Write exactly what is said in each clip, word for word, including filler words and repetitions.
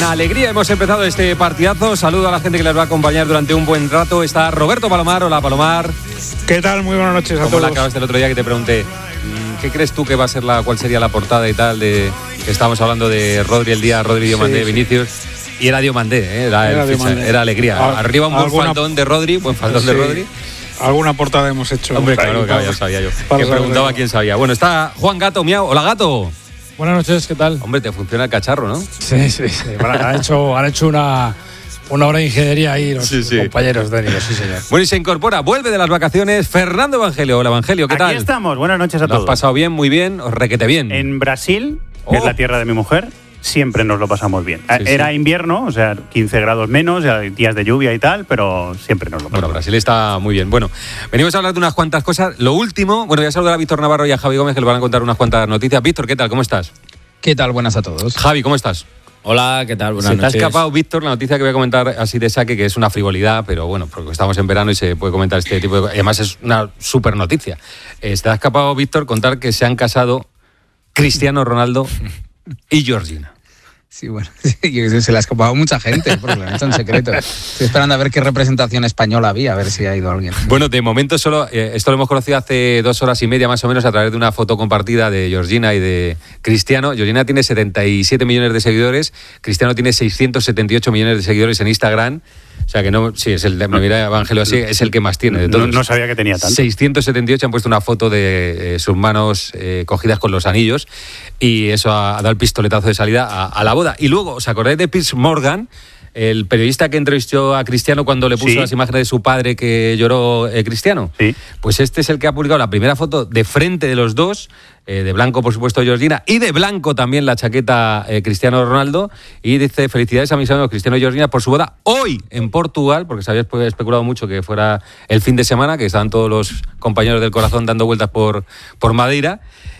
Con alegría hemos empezado este partidazo. Saludo a la gente que les va a acompañar durante un buen rato. Está Roberto Palomar. Hola, Palomar. ¿Qué tal? Muy buenas noches a ¿Cómo todos. la acabaste el otro día que te pregunté? ¿Qué crees tú que va a ser la, cuál sería la portada y tal de que estábamos hablando de Rodri el día, Rodri Diomandé, sí, Vinicius? Y era Diomandé, ¿eh? era, era, el ficha, era alegría. Al, Arriba un buen alguna, faldón de Rodri, buen faldón sí, de Rodri. Alguna portada hemos hecho. Hombre, claro, claro, ya sabía yo. Que preguntaba quién sabía. Bueno, está Juan Gato, miau. Hola, Gato. Buenas noches, ¿qué tal? Hombre, te funciona el cacharro, ¿no? Sí, sí, sí. Bueno, han hecho, han hecho una, una hora de ingeniería ahí los sí, sí. compañeros técnicos, sí, señor. Bueno, y se incorpora, vuelve de las vacaciones, Fernando Evangelio. Hola, Evangelio, ¿qué Aquí tal? Aquí estamos, buenas noches a ¿Lo todos. has pasado bien, muy bien, os requete bien? En Brasil, oh. que es la tierra de mi mujer, siempre nos lo pasamos bien. Sí, Era sí. invierno, o sea, quince grados menos, días de lluvia y tal, pero siempre nos lo pasamos. Bueno, Brasil está muy bien. Bueno, venimos a hablar de unas cuantas cosas. Lo último, bueno, voy a saludar a Víctor Navarro y a Javi Gómez, que les van a contar unas cuantas noticias. Víctor, ¿qué tal? ¿Cómo estás? ¿Qué tal? Buenas a todos. Javi, ¿cómo estás? Hola, ¿qué tal? Buenas se noches. Se te ha escapado, Víctor, la noticia que voy a comentar así de saque, que es una frivolidad, pero bueno, porque estamos en verano y se puede comentar este tipo de cosas. Además, es una súper noticia. Eh, se te ha escapado, Víctor, contar que se han casado Cristiano Ronaldo y Georgina. Sí, bueno, sí, se le ha escapado mucha gente, porque lo han hecho en secreto. Estoy esperando a ver qué representación española había, a ver si ha ido alguien. Bueno, de momento solo, eh, esto lo hemos conocido hace dos horas y media más o menos a través de una foto compartida de Georgina y de Cristiano. Georgina tiene setenta y siete millones de seguidores, Cristiano tiene seiscientos setenta y ocho millones de seguidores en Instagram. O sea que no, sí, es el de, me mira Evangelio así, es el que más tiene de todos. No, no sabía que tenía tanto. seiscientos setenta y ocho han puesto una foto de eh, sus manos eh, cogidas con los anillos y eso ha, ha dado el pistoletazo de salida a, a la boda. Y luego, ¿os acordáis de Piers Morgan? El periodista que entrevistó a Cristiano cuando le puso sí. las imágenes de su padre que lloró eh, Cristiano. Sí. Pues este es el que ha publicado la primera foto de frente de los dos, eh, de blanco por supuesto Georgina y de blanco también la chaqueta eh, Cristiano Ronaldo, y dice: felicidades a mis amigos Cristiano y Georgina por su boda hoy en Portugal, porque se había especulado mucho que fuera el fin de semana, que estaban todos los compañeros del corazón dando vueltas por, por Madeira.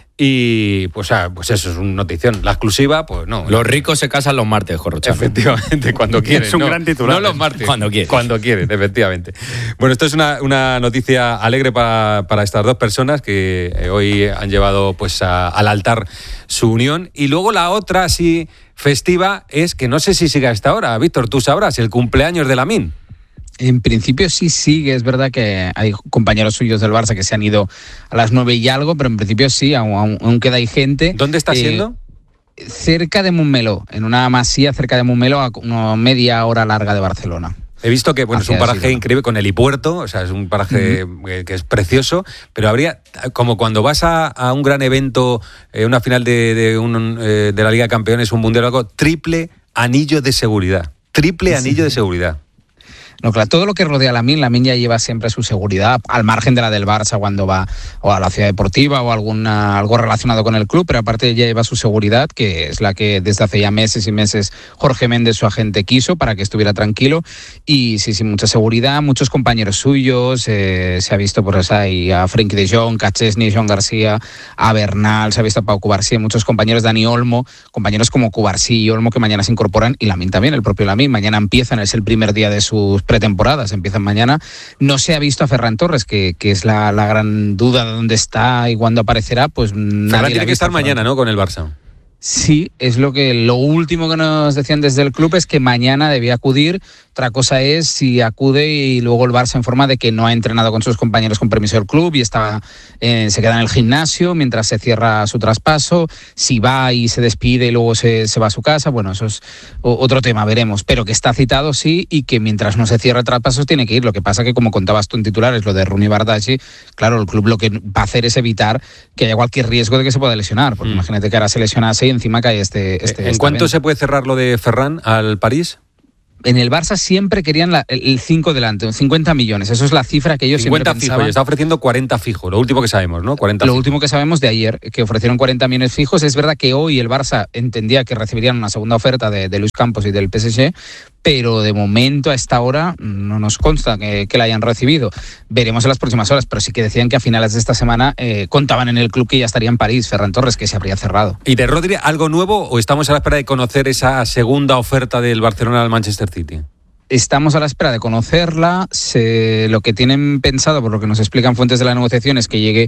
Y pues, ah, pues eso es una notición. La exclusiva, pues no. Los ricos se casan los martes, Jorrochano. Efectivamente, cuando quieren. Es un no, gran titular. No los martes. Cuando quieren. Cuando quieren, efectivamente. Bueno, esto es una, una noticia alegre para, para estas dos personas que eh, hoy han llevado pues a, al altar su unión. Y luego la otra, así festiva, es que no sé si sigue hasta ahora. Víctor, tú sabrás, el cumpleaños de Lamine. En principio sí sigue, es verdad que hay compañeros suyos del Barça que se han ido a las nueve y algo, pero en principio sí, aún, aún, aún queda ahí gente. ¿Dónde está eh, siendo? Cerca de Montmeló, en una masía cerca de Montmeló, a una media hora larga de Barcelona. He visto que bueno, es un paraje siglo. increíble con helipuerto, o sea, es un paraje uh-huh. que es precioso, pero habría, como cuando vas a, a un gran evento, eh, una final de, de, un, eh, de la Liga de Campeones, un mundial o algo, triple anillo de seguridad. Triple sí. anillo de seguridad. No, claro, todo lo que rodea a Lamine, Lamine ya lleva siempre su seguridad, al margen de la del Barça cuando va o a la ciudad deportiva o alguna, algo relacionado con el club, pero aparte ya lleva su seguridad, que es la que desde hace ya meses y meses Jorge Méndez, su agente, quiso para que estuviera tranquilo. Y sí, sí, mucha seguridad, muchos compañeros suyos, eh, se ha visto por eso ahí a Frenkie de Jong, a Chesney, Joan García, a Bernal, se ha visto a Pau Cubarsí, muchos compañeros, Dani Olmo, compañeros como Cubarsí y Olmo que mañana se incorporan, y Lamine también, el propio Lamine, mañana empiezan, es el primer día de sus pretemporadas, empiezan mañana. No se ha visto a Ferran Torres, que, que es la, la gran duda de dónde está y cuándo aparecerá, pues nadie Ferran tiene que estar Ferran. mañana, ¿no?, con el Barça. Sí, es lo que lo último que nos decían desde el club es que mañana debía acudir. Otra cosa es si acude y luego el Barça informa de que no ha entrenado con sus compañeros con permiso del club y está eh, se queda en el gimnasio mientras se cierra su traspaso. Si va y se despide y luego se, se va a su casa, bueno, eso es otro tema, veremos. Pero que está citado sí, y que mientras no se cierre traspasos tiene que ir. Lo que pasa que, como contabas tú en titulares, lo de Rooney Bardghji, claro, el club lo que va a hacer es evitar que haya cualquier riesgo de que se pueda lesionar, porque mm. imagínate que ahora se lesionase y encima cae este... este ¿En cuánto se puede cerrar lo de Ferran al París? En el Barça siempre querían la, el cinco delante, cincuenta millones. Eso es la cifra que ellos siempre pensaban. cincuenta fijos, y está ofreciendo cuarenta fijos, lo último que sabemos, ¿no? cuarenta lo fijos. último que sabemos de ayer, que ofrecieron cuarenta millones fijos. Es verdad que hoy el Barça entendía que recibirían una segunda oferta de, de Luis Campos y del P S G, pero de momento a esta hora no nos consta que, que la hayan recibido. Veremos en las próximas horas, pero sí que decían que a finales de esta semana eh, contaban en el club que ya estaría en París, Ferran Torres, que se habría cerrado. ¿Y de Rodri algo nuevo o estamos a la espera de conocer esa segunda oferta del Barcelona al Manchester City? Estamos a la espera de conocerla. Se, lo que tienen pensado, por lo que nos explican fuentes de la negociación, es que llegue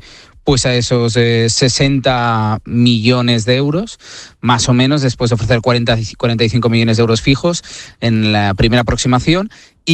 pues a esos eh, sesenta millones de euros, más o menos, después de ofrecer cuarenta, cuarenta y cinco millones de euros fijos en la primera aproximación.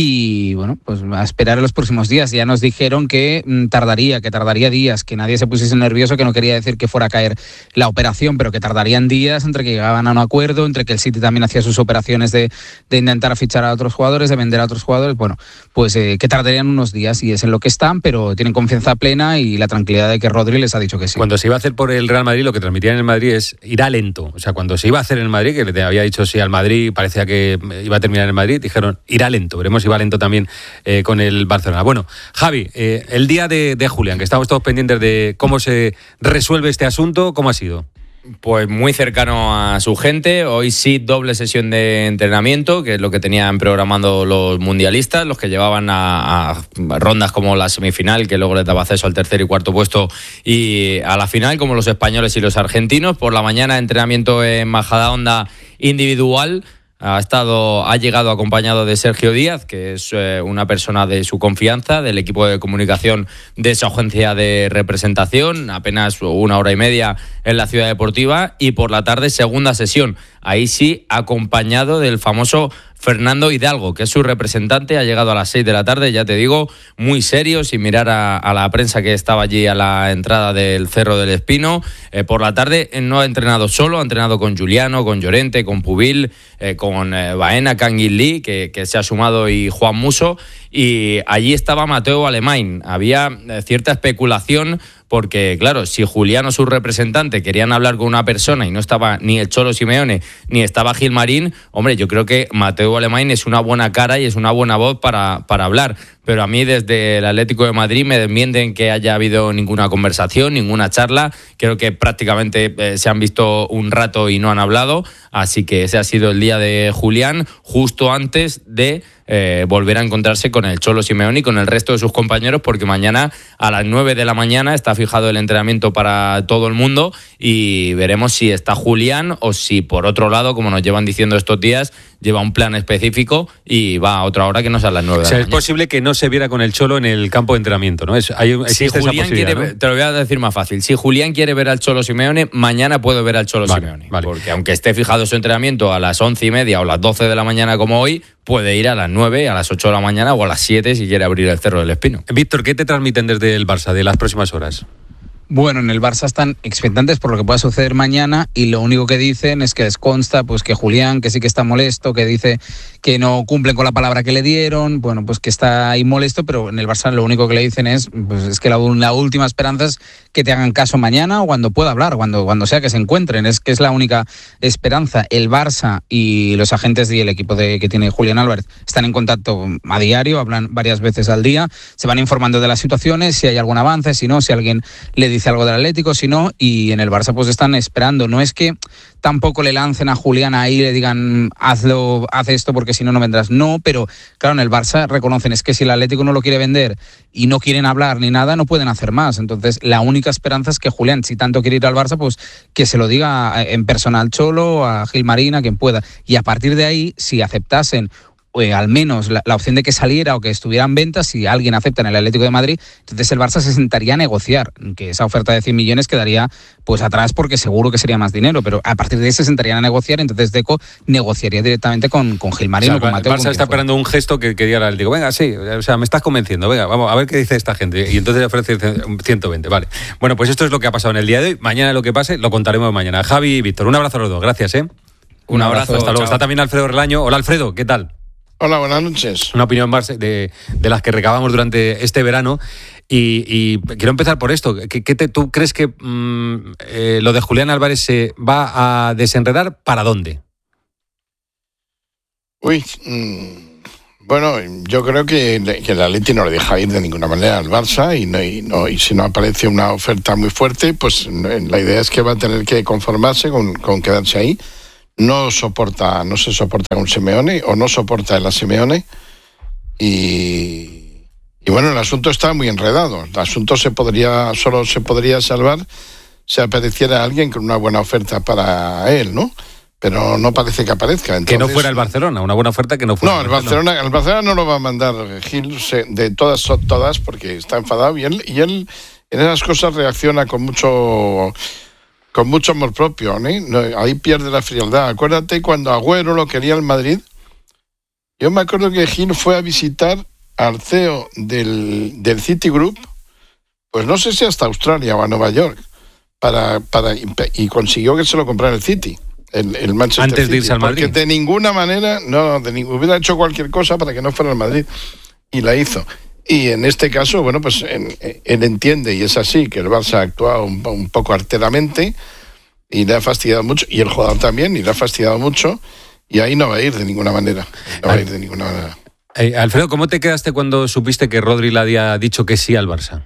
Y bueno, pues a esperar en los próximos días. Ya nos dijeron que mm, tardaría, que tardaría días, que nadie se pusiese nervioso, que no quería decir que fuera a caer la operación, pero que tardarían días entre que llegaban a un acuerdo, entre que el City también hacía sus operaciones de, de intentar fichar a otros jugadores, de vender a otros jugadores. Bueno, pues eh, que tardarían unos días y es en lo que están, pero tienen confianza plena y la tranquilidad de que Rodri les ha dicho que sí. Cuando se iba a hacer por el Real Madrid, lo que transmitían en el Madrid es irá lento. O sea, cuando se iba a hacer en el Madrid, que le había dicho sí al Madrid, parecía que iba a terminar en el Madrid, dijeron irá lento. Veremos si va lento también eh, con el Barcelona. Bueno, Javi, eh, el día de, de Julián, que estamos todos pendientes de cómo se resuelve este asunto, ¿cómo ha sido? Pues muy cercano a su gente. Hoy sí, doble sesión de entrenamiento, que es lo que tenían programando los mundialistas, los que llevaban a, a rondas como la semifinal, que luego les daba acceso al tercer y cuarto puesto, y a la final, como los españoles y los argentinos. Por la mañana, entrenamiento en Majadahonda individual. Ha estado, ha llegado acompañado de Sergio Díaz, que es eh, una persona de su confianza, del equipo de comunicación de esa agencia de representación, apenas una hora y media en la Ciudad Deportiva, y por la tarde segunda sesión, ahí sí acompañado del famoso Fernando Hidalgo, que es su representante. Ha llegado a las seis de la tarde, ya te digo, muy serio, sin mirar a, a la prensa que estaba allí a la entrada del Cerro del Espino. Eh, por la tarde eh, no ha entrenado solo, ha entrenado con Juliano, con Llorente, con Pubil, eh, con eh, Baena, Kangin Lee, que, que se ha sumado, y Juan Musso. Y allí estaba Mateo Alemany. Había eh, cierta especulación, porque, claro, si Juliano, su representante, querían hablar con una persona y no estaba ni el Cholo Simeone ni estaba Gilmarín, hombre, yo creo que Mateo Alemany es una buena cara y es una buena voz para, para hablar. Pero a mí, desde el Atlético de Madrid, me desmienten que haya habido ninguna conversación, ninguna charla. Creo que prácticamente eh, se han visto un rato y no han hablado. Así que ese ha sido el día de Julián, justo antes de eh, volver a encontrarse con el Cholo Simeone y con el resto de sus compañeros, porque mañana a las nueve de la mañana está fijado el entrenamiento para todo el mundo, y veremos si está Julián o si, por otro lado, como nos llevan diciendo estos días, lleva un plan específico y va a otra hora que no sea a las nueve de la mañana. O sea, es posible que no se viera con el Cholo en el campo de entrenamiento, ¿no? Es, hay, si Julián quiere, ¿no? Te lo voy a decir más fácil. Si Julián quiere ver al Cholo Simeone, mañana puede ver al Cholo vale, Simeone. Vale. Porque aunque esté fijado su entrenamiento a las once y media o las doce de la mañana como hoy, puede ir a las nueve, a las ocho de la mañana o a las siete si quiere abrir el Cerro del Espino. Víctor, ¿qué te transmiten desde el Barça de las próximas horas? Bueno, en el Barça están expectantes por lo que pueda suceder mañana, y lo único que dicen es que les consta pues que Julián, que sí que está molesto, que dice que no cumplen con la palabra que le dieron, bueno, pues que está ahí molesto, pero en el Barça lo único que le dicen es pues es que la, la última esperanza es que te hagan caso mañana o cuando pueda hablar, cuando, cuando sea que se encuentren, es que es la única esperanza. El Barça y los agentes y el equipo de, que tiene Julián Álvarez están en contacto a diario, hablan varias veces al día, se van informando de las situaciones, si hay algún avance, si no, si alguien le dice algo del Atlético, si no, y en el Barça pues están esperando. No es que tampoco le lancen a Julián ahí y le digan hazlo, haz esto porque si no, no vendrás. No, pero claro, en el Barça reconocen es que si el Atlético no lo quiere vender y no quieren hablar ni nada, no pueden hacer más. Entonces, la única esperanza es que Julián, si tanto quiere ir al Barça, pues que se lo diga en persona al Cholo, a Gilmarín, a quien pueda. Y a partir de ahí, si aceptasen Eh, al menos la, la opción de que saliera o que estuviera en venta, si alguien acepta en el Atlético de Madrid, entonces el Barça se sentaría a negociar, que esa oferta de cien millones quedaría pues atrás porque seguro que sería más dinero, pero a partir de ahí se sentarían a negociar, entonces Deco negociaría directamente con, con Gilmarín, o, sea, o con Mateo. El Barça está esperando un gesto que, que diga el Atlético, venga, sí, o sea, me estás convenciendo, venga, vamos a ver qué dice esta gente, y entonces le ofrece ciento veinte, vale. Bueno, pues esto es lo que ha pasado en el día de hoy. Mañana lo que pase lo contaremos mañana. Javi y Víctor, un abrazo a los dos, gracias, ¿eh? Un, un abrazo, abrazo, hasta luego. Está también Alfredo Relaño. Hola, Alfredo, ¿qué tal? Hola, buenas noches. Una opinión de, de las que recabamos durante este verano. Y, y quiero empezar por esto. ¿Qué, qué te, ¿Tú crees que mmm, eh, lo de Julián Álvarez se va a desenredar? ¿Para dónde? Uy, mmm, bueno, yo creo que, que el Atleti no le deja ir de ninguna manera al Barça, y, no, y, no, y si no aparece una oferta muy fuerte, pues la idea es que va a tener que conformarse con, con quedarse ahí. No soporta, no se soporta con Simeone, o no soporta el a Simeone, y, y bueno, el asunto está muy enredado. El asunto se podría, solo se podría salvar si apareciera alguien con una buena oferta para él, ¿no? Pero no parece que aparezca. Entonces, que no fuera el Barcelona, una buena oferta que no fuera. No, el Barcelona, el Barcelona no lo va a mandar Gil de todas, todas, porque está enfadado, y él, y él en esas cosas reacciona con mucho con mucho amor propio, ¿eh? No, ahí pierde la frialdad. Acuérdate cuando Agüero lo quería el Madrid. Yo me acuerdo que Gil fue a visitar al C E O del, del Citigroup, pues no sé si hasta Australia o a Nueva York, para, para y consiguió que se lo comprara el City, el, el Manchester Antes City, de irse al Madrid. porque de ninguna manera, no, de ninguna, hubiera hecho cualquier cosa para que no fuera al Madrid, y la hizo. Y en este caso, bueno, pues en, él entiende, y es así, que el Barça ha actuado un, un poco arteramente y le ha fastidiado mucho, y el jugador también, y le ha fastidiado mucho, y ahí no va a ir de ninguna manera. No va a ir de ninguna manera. Eh, Alfredo, ¿cómo te quedaste cuando supiste que Rodri le había dicho que sí al Barça?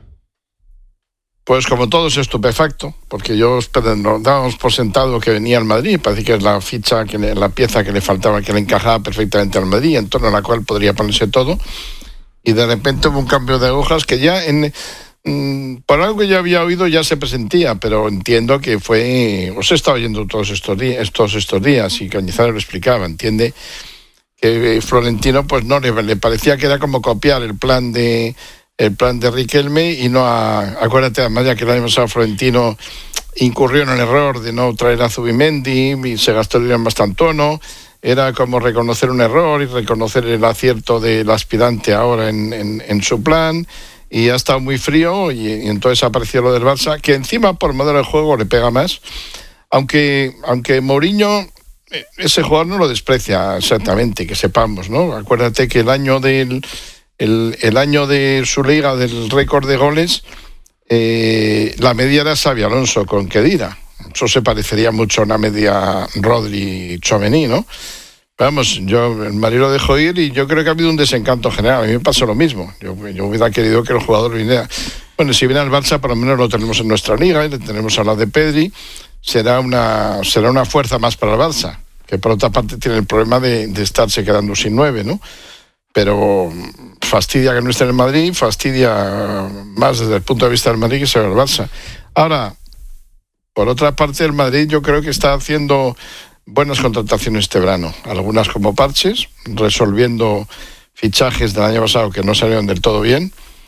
Pues como todos, estupefacto, porque yo nos dábamos por sentado que venía al Madrid, parece que es la ficha, que le, la pieza que le faltaba, que le encajaba perfectamente al Madrid, en torno a la cual podría ponerse todo. Y de repente hubo un cambio de hojas que ya, en, mmm, por algo que ya había oído, ya se presentía, pero entiendo que fue... Os he estado oyendo todos estos días, estos, estos días y Cañizares lo explicaba, entiende que Florentino pues no le, le parecía que era como copiar el plan de el plan de Riquelme y no a... Acuérdate, además, ya que el año pasado Florentino incurrió en el error de no traer a Zubimendi y se gastó el dinero en Bastantuono. Era como reconocer un error y reconocer el acierto del aspirante ahora en, en, en su plan, y ha estado muy frío, y, y entonces apareció lo del Barça, que encima por modelo de juego le pega más, aunque, aunque Mourinho, ese jugador no lo desprecia exactamente, que sepamos, ¿no? Acuérdate que el año del el, el año de su liga, del récord de goles, eh, la media era Xabi Alonso con Khedira. Eso se parecería mucho a una media Rodri Tchouaméni, ¿no? Vamos, yo el Madrid lo dejo ir y yo creo que ha habido un desencanto general. A mí me pasó lo mismo. Yo, yo hubiera querido que el jugador viniera. Bueno, si viene al Barça, por lo menos lo tenemos en nuestra liga y le tenemos a la de Pedri. Será una, será una fuerza más para el Barça, que por otra parte tiene el problema de, de estarse quedando sin nueve, ¿no? Pero fastidia que no esté en el Madrid, fastidia más desde el punto de vista del Madrid que sea el Barça. Ahora, por otra parte, el Madrid yo creo que está haciendo buenas contrataciones este verano. Algunas como parches, resolviendo fichajes del año pasado que no salieron del todo bien.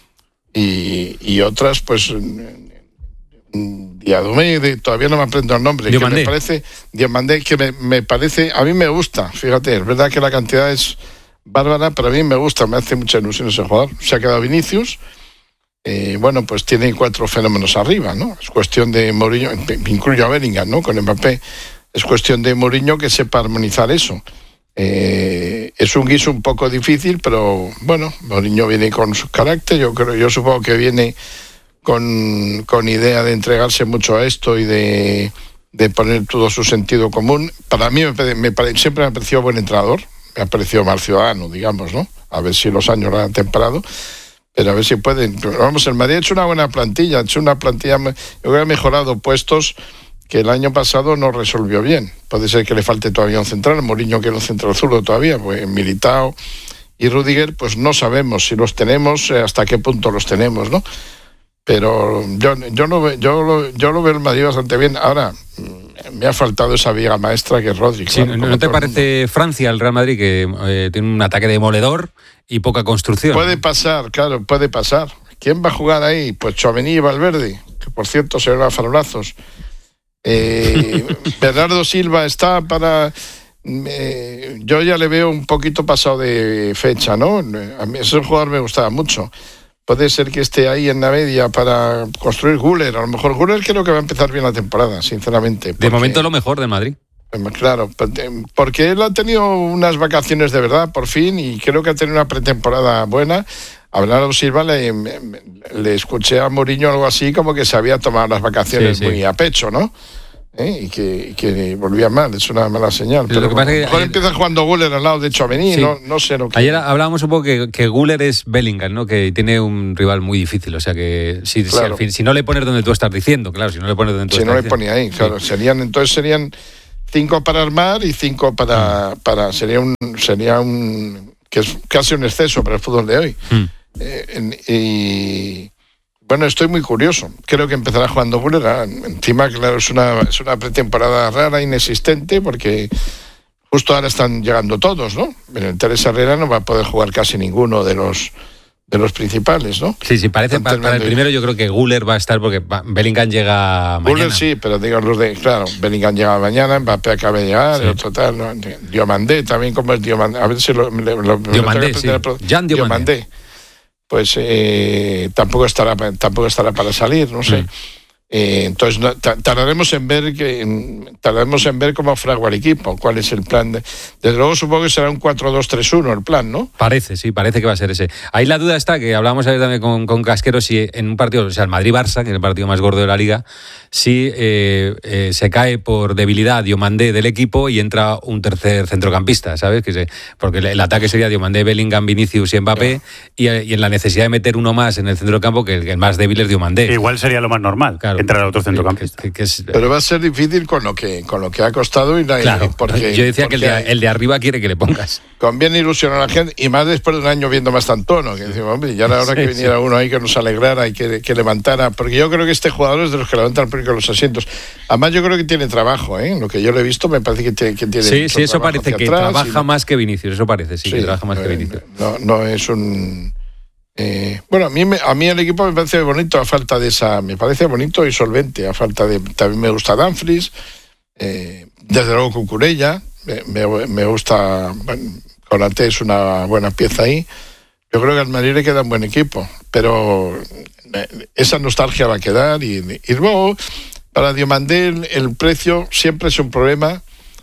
Y, y otras, pues, Diadumé, todavía no me aprendo el nombre. Diomandé. Que me parece, Diomandé, que me, me parece, a mí me gusta. Fíjate, es verdad que la cantidad es bárbara, pero a mí me gusta, me hace mucha ilusión ese jugador. Se ha quedado Vinicius. Eh, bueno, pues tiene cuatro fenómenos arriba, ¿no? Es cuestión de Mourinho, incluyo a Bellingham, ¿no? Con Mbappé. Es cuestión de Mourinho que sepa armonizar eso. Eh, es un guiso un poco difícil, pero bueno, Mourinho viene con su carácter. Yo creo, yo supongo que viene con, con idea de entregarse mucho a esto y de, de poner todo su sentido común. Para mí me, me, siempre me ha parecido buen entrenador, me ha parecido mal ciudadano, digamos, ¿no? A ver si los años lo han temperado. Pero a ver si pueden. Vamos, el Madrid ha hecho una buena plantilla, ha hecho una plantilla, yo creo que ha mejorado puestos que el año pasado no resolvió bien. Puede ser que le falte todavía un central, Mourinho que es un central zurdo todavía, pues Militao y Rüdiger, pues no sabemos si los tenemos, hasta qué punto los tenemos, ¿no? Pero yo, yo, lo, yo, lo, yo lo veo el Madrid bastante bien. Ahora, me ha faltado esa viga maestra que es Rodri. Sí, claro, ¿no te parece Francia, el Real Madrid, que eh, tiene un ataque demoledor y poca construcción? Puede pasar, claro, puede pasar. ¿Quién va a jugar ahí? Pues Tchouaméni y Valverde, que por cierto se ven a farolazos. Eh, Bernardo Silva está para... Eh, yo ya le veo un poquito pasado de fecha, ¿no? A mí ese jugador me gustaba mucho. Puede ser que esté ahí en la media para construir Güler. A lo mejor Güler creo que va a empezar bien la temporada, sinceramente. Porque, de momento lo mejor del Madrid. Claro, porque él ha tenido unas vacaciones de verdad, por fin, y creo que ha tenido una pretemporada buena. A Bernardo Silva le, le escuché a Mourinho algo así como que se había tomado las vacaciones sí, sí. muy a pecho, ¿no? ¿Eh? Y que, que volvía mal, es una mala señal. Pero, pero lo que pasa es que ayer empieza jugando Güler al lado de Tchouaméni, sí. no, no sé lo que... Ayer hablábamos un poco que, que Güler es Bellingham, ¿no? Que tiene un rival muy difícil, o sea que si, claro. si, al fin, si no le pones donde tú estás diciendo, claro, si no le pones donde tú si estás no diciendo. Si no le ponía ahí, claro, sí. serían, entonces serían cinco para armar y cinco para... Mm. para sería un... sería un que es casi un exceso para el fútbol de hoy. Mm. Eh, en, y... Bueno, estoy muy curioso. Creo que empezará jugando Güler. Encima, claro, es una, es una pretemporada rara, inexistente, porque justo ahora están llegando todos, ¿no? En el Teresa Herrera no va a poder jugar casi ninguno de los de los principales, ¿no? Sí, sí, parece para, para el primero yo creo que Güler va a estar porque Bellingham llega mañana. Güler sí, pero digo los de, claro, Bellingham llega mañana, Mbappé acaba de llegar, sí. El otro tal, ¿no? Diomandé también, como es Diomandé, a ver si lo... lo, lo Diomandé, sí. Jan Diomandé. Diomandé. Pues eh, tampoco estará tampoco estará para salir, no sé. Mm. Eh, entonces no, tardaremos en ver que tardaremos en ver cómo fragua el equipo, cuál es el plan. De, desde luego supongo que será un cuatro dos tres uno el plan, ¿no? Parece, sí, parece que va a ser ese. Ahí la duda está, que hablábamos ayer también con, con Casquero, si en un partido, o sea, el Madrid-Barça, que es el partido más gordo de la Liga, si eh, eh, se cae por debilidad Diomandé del equipo y entra un tercer centrocampista, ¿sabes? Que se, porque el, el ataque sería Diomandé, Bellingham, Vinicius y Mbappé, yeah. y, y en la necesidad de meter uno más en el centro del campo, que el, que el más débil es Diomandé. Igual sería lo más normal, claro, entrar a otro centrocampista. Que, que, que es, Pero va a ser difícil con lo que con lo que ha costado y la, claro, porque yo decía porque que el de, el de arriba quiere que le pongas. Conviene ilusionar a la gente, y más después de un año viendo más Tantono, que decimos, hombre, ya era hora sí, que viniera sí. uno ahí que nos alegrara y que, que levantara, porque yo creo que este jugador es de los que levantan primero los asientos. Además yo creo que tiene trabajo, ¿eh? Lo que yo le he visto me parece que tiene, que tiene sí, sí, eso parece que trabaja y... más que Vinicius, eso parece, sí, sí que trabaja más no, que Vinicius. No, no es un... Eh, bueno, a mí, me, a mí el equipo me parece bonito a falta de esa... Me parece bonito y solvente a falta de... También me gusta Dumfries, eh, desde luego Cucurella, me, me, me gusta... Bueno, Konaté es una buena pieza ahí. Yo creo que al Madrid le queda un buen equipo, pero esa nostalgia va a quedar y, y luego para Diomandé el, el precio siempre es un problema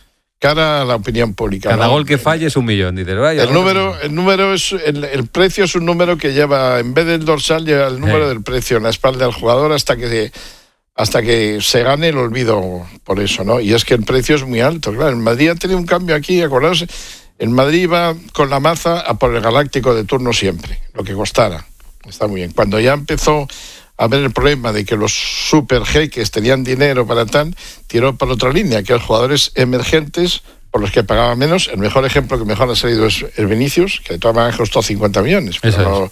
cara a la opinión pública. Cada ¿no? gol que falle es un millón, dices, vaya, el número, el número es el, el precio es un número que lleva, en vez del dorsal, lleva el número sí. del precio en la espalda del jugador hasta que se, hasta que se gane el olvido por eso, ¿no? Y es que el precio es muy alto, claro. El Madrid ha tenido un cambio aquí, acordaos, el Madrid iba con la maza a por el Galáctico de turno siempre, lo que costara. Está muy bien. Cuando ya empezó a ver el problema de que los super jeques tenían dinero para tal, tiró por otra línea, que los jugadores emergentes, por los que pagaban menos. El mejor ejemplo que mejor ha salido es el Vinicius, que de todas maneras costó cincuenta millones. Pero,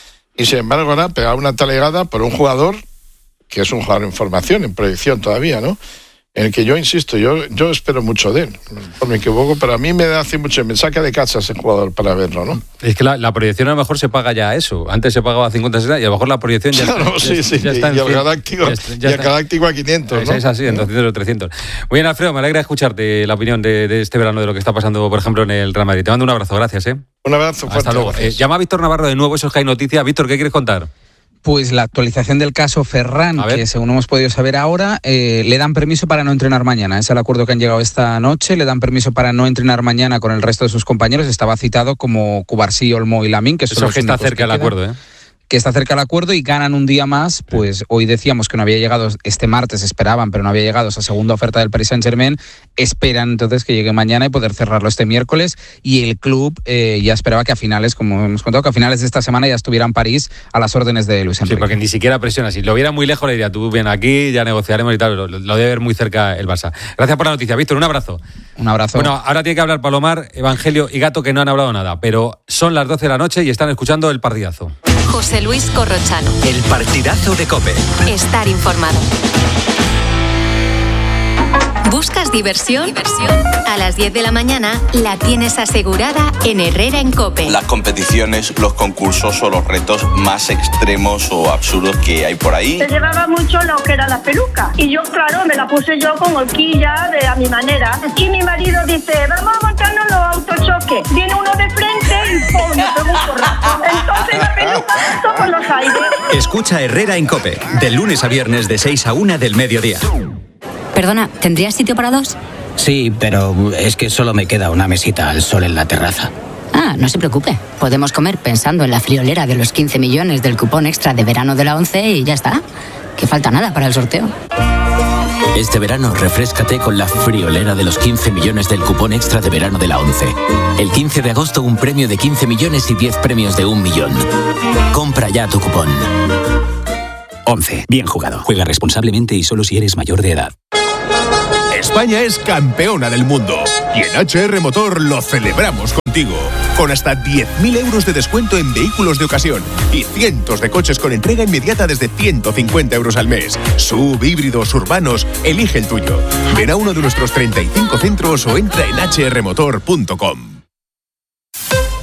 y sin embargo ahora pegaba una talegada por un jugador que es un jugador en formación, en proyección todavía, ¿no? En el que yo insisto, yo, yo espero mucho de él. No me equivoco, pero a mí me hace mucho, me saca de casa ese jugador para verlo, ¿no? Es que la, la proyección a lo mejor se paga ya eso. Antes se pagaba cincuenta, sesenta y a lo mejor la proyección ya claro, está. Sí, ya, sí, ya está y, el Galáctico, ya, ya y el Galáctico a quinientos, ¿no? Es así, en doscientos o trescientos. Muy bien, Alfredo, me alegra escucharte la opinión de, de este verano de lo que está pasando, por ejemplo, en el Real Madrid. Te mando un abrazo, gracias, ¿eh? Un abrazo fuerte. Hasta luego. Eh, llama a Víctor Navarro de nuevo, eso es que hay noticias. Víctor, ¿qué quieres contar? Pues la actualización del caso Ferran, que según hemos podido saber ahora, eh, le dan permiso para no entrenar mañana. Es el acuerdo que han llegado esta noche. Le dan permiso para no entrenar mañana con el resto de sus compañeros. Estaba citado como Cubarsí, Olmo y Lamín, que son Eso los que está únicos cerca que del quedan. acuerdo, ¿eh? Que está cerca del acuerdo y ganan un día más, pues sí. Hoy decíamos que no había llegado este martes, esperaban, pero no había llegado esa segunda oferta del Paris Saint-Germain, esperan entonces que llegue mañana y poder cerrarlo este miércoles, y el club eh, ya esperaba que a finales, como hemos contado, que a finales de esta semana ya estuviera en París a las órdenes de Luis Enrique. Sí, porque ni siquiera presiona, si lo viera muy lejos le diría, tú ven aquí, ya negociaremos y tal, lo, lo debe ver muy cerca el Barça. Gracias por la noticia, Víctor, un abrazo. Un abrazo. Bueno, ahora tiene que hablar Palomar, Evangelio y Gato, que no han hablado nada, pero son las doce de la noche y están escuchando el partidazo. José Luis Corrochano. El partidazo de COPE. Estar informado. ¿Buscas diversión? ¿Diversión? A las diez de la mañana la tienes asegurada en Herrera en COPE. Las competiciones, los concursos o los retos más extremos o absurdos que hay por ahí. Se llevaba mucho lo que era la peluca. Y yo, claro, me la puse yo con horquilla de a mi manera. Y mi marido dice, vamos a montarnos los autochoques. Viene uno de frente y ¡pum! Me pegó un porrazo. Entonces la peluca todo por los aires. Escucha Herrera en COPE. De lunes a viernes de seis a una del mediodía. Perdona, ¿tendrías sitio para dos? Sí, pero es que solo me queda una mesita al sol en la terraza. Ah, no se preocupe. Podemos comer pensando en la friolera de los quince millones del cupón extra de verano de la ONCE y ya está. Que falta nada para el sorteo. Este verano refréscate con la friolera de los quince millones del cupón extra de verano de la ONCE. El quince de agosto un premio de quince millones y diez premios de un millón. Compra ya tu cupón. ONCE. Bien jugado. Juega responsablemente y solo si eres mayor de edad. España es campeona del mundo y en H R Motor lo celebramos contigo. Con hasta diez mil euros de descuento en vehículos de ocasión y cientos de coches con entrega inmediata desde ciento cincuenta euros al mes. Sub, híbridos, urbanos, elige el tuyo. Ven a uno de nuestros treinta y cinco centros o entra en h r motor punto com.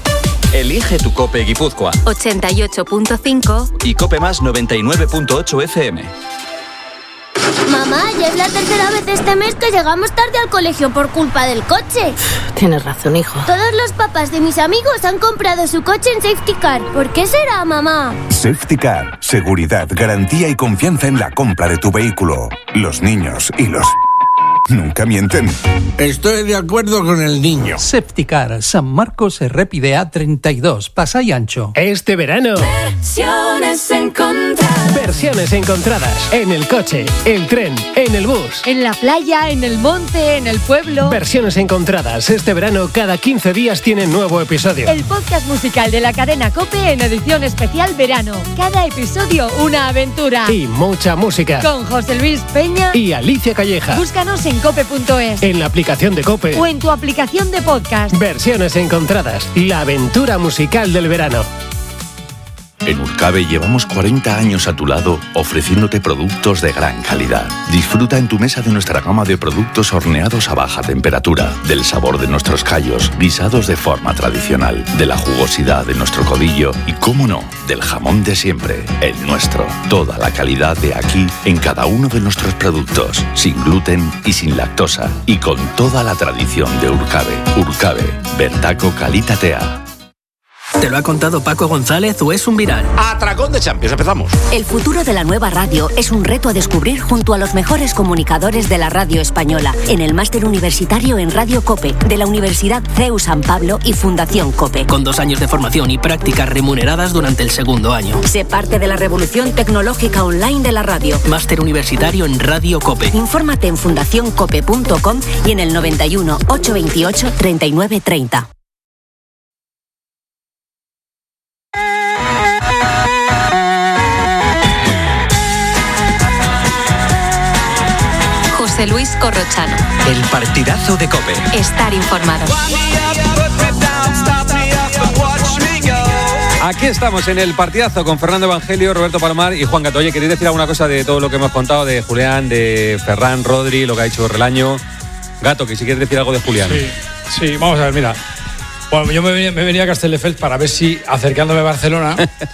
Elige tu COPE Guipúzcoa. ochenta y ocho punto cinco Y COPE Más noventa y nueve punto ocho F M. Mamá, ya es la tercera vez este mes que llegamos tarde al colegio por culpa del coche. Tienes razón, hijo. Todos los papás de mis amigos han comprado su coche en Safety Car. ¿Por qué será, mamá? Safety Car. Seguridad, garantía y confianza en la compra de tu vehículo. Los niños y los... nunca mienten. Estoy de acuerdo con el niño. Safety Car, San Marcos Errépide A treinta y dos, Pasay Ancho. Este verano... Versiones encontradas. Versiones encontradas. En el coche, el tren, en el bus. En la playa, en el monte, en el pueblo. Versiones encontradas. Este verano, cada quince días tiene nuevo episodio. El podcast musical de la cadena COPE en edición especial verano. Cada episodio una aventura. Y mucha música. Con José Luis Peña y Alicia Calleja. Búscanos en cope punto es. En la aplicación de COPE. O en tu aplicación de podcast. Versiones encontradas. La aventura musical del verano. En Urcabe llevamos cuarenta años a tu lado ofreciéndote productos de gran calidad. Disfruta en tu mesa de nuestra gama de productos horneados a baja temperatura, del sabor de nuestros callos, guisados de forma tradicional, de la jugosidad de nuestro codillo y, cómo no, del jamón de siempre, el nuestro. Toda la calidad de aquí en cada uno de nuestros productos, sin gluten y sin lactosa, y con toda la tradición de Urcabe. Urcabe, Bertaco Calitatea. ¿Te lo ha contado Paco González o es un viral? Atracón de Champions, empezamos. El futuro de la nueva radio es un reto a descubrir junto a los mejores comunicadores de la radio española en el máster universitario en Radio COPE de la Universidad C E U San Pablo y Fundación COPE. Con dos años de formación y prácticas remuneradas durante el segundo año. Sé parte de la revolución tecnológica online de la radio. Máster universitario en Radio COPE. Infórmate en fundación cope punto com y en el noventa y uno, ochocientos veintiocho, treinta y nueve treinta. José Luis Corrochano. El partidazo de COPE. Estar informado. Aquí estamos en el partidazo con Fernando Evangelio, Roberto Palomar y Juan Gato. Oye, ¿queréis decir alguna cosa de todo lo que hemos contado de Julián, de Ferran, Rodri, lo que ha hecho Relaño? Gato, que si quieres decir algo de Julián. Sí, sí, vamos a ver, mira. Bueno, yo me venía, me venía a Castelldefels para ver si, acercándome a Barcelona,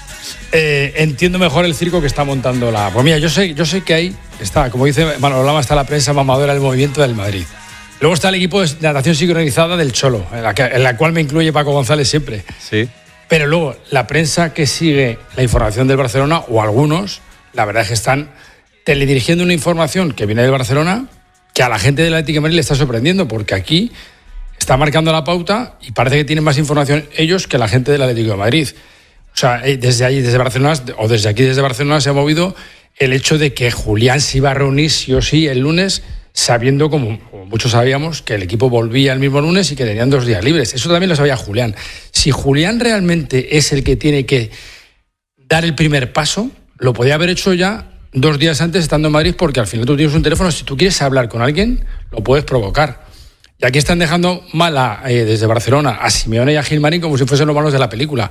eh, entiendo mejor el circo que está montando la... Pues mira, yo sé, yo sé que ahí está, como dice Manolo Lama, está la prensa mamadora del movimiento del Madrid. Luego está el equipo de natación sincronizada del Cholo, en la, que, en la cual me incluye Paco González siempre. Sí. Pero luego, la prensa que sigue la información del Barcelona, o algunos, la verdad es que están teledirigiendo una información que viene del Barcelona que a la gente del Atlético de Madrid le está sorprendiendo, porque aquí está marcando la pauta y parece que tienen más información ellos que la gente del Atlético de Madrid. O sea, desde allí, desde Barcelona, o desde aquí, desde Barcelona, se ha movido el hecho de que Julián se iba a reunir sí o sí el lunes, sabiendo, como, como muchos sabíamos, que el equipo volvía el mismo lunes y que tenían dos días libres. Eso también lo sabía Julián. Si Julián realmente es el que tiene que dar el primer paso, lo podía haber hecho ya dos días antes estando en Madrid, porque al final tú tienes un teléfono, si tú quieres hablar con alguien, lo puedes provocar. Y aquí están dejando mal a, eh, desde Barcelona a Simeone y a Gilmarín como si fuesen los malos de la película.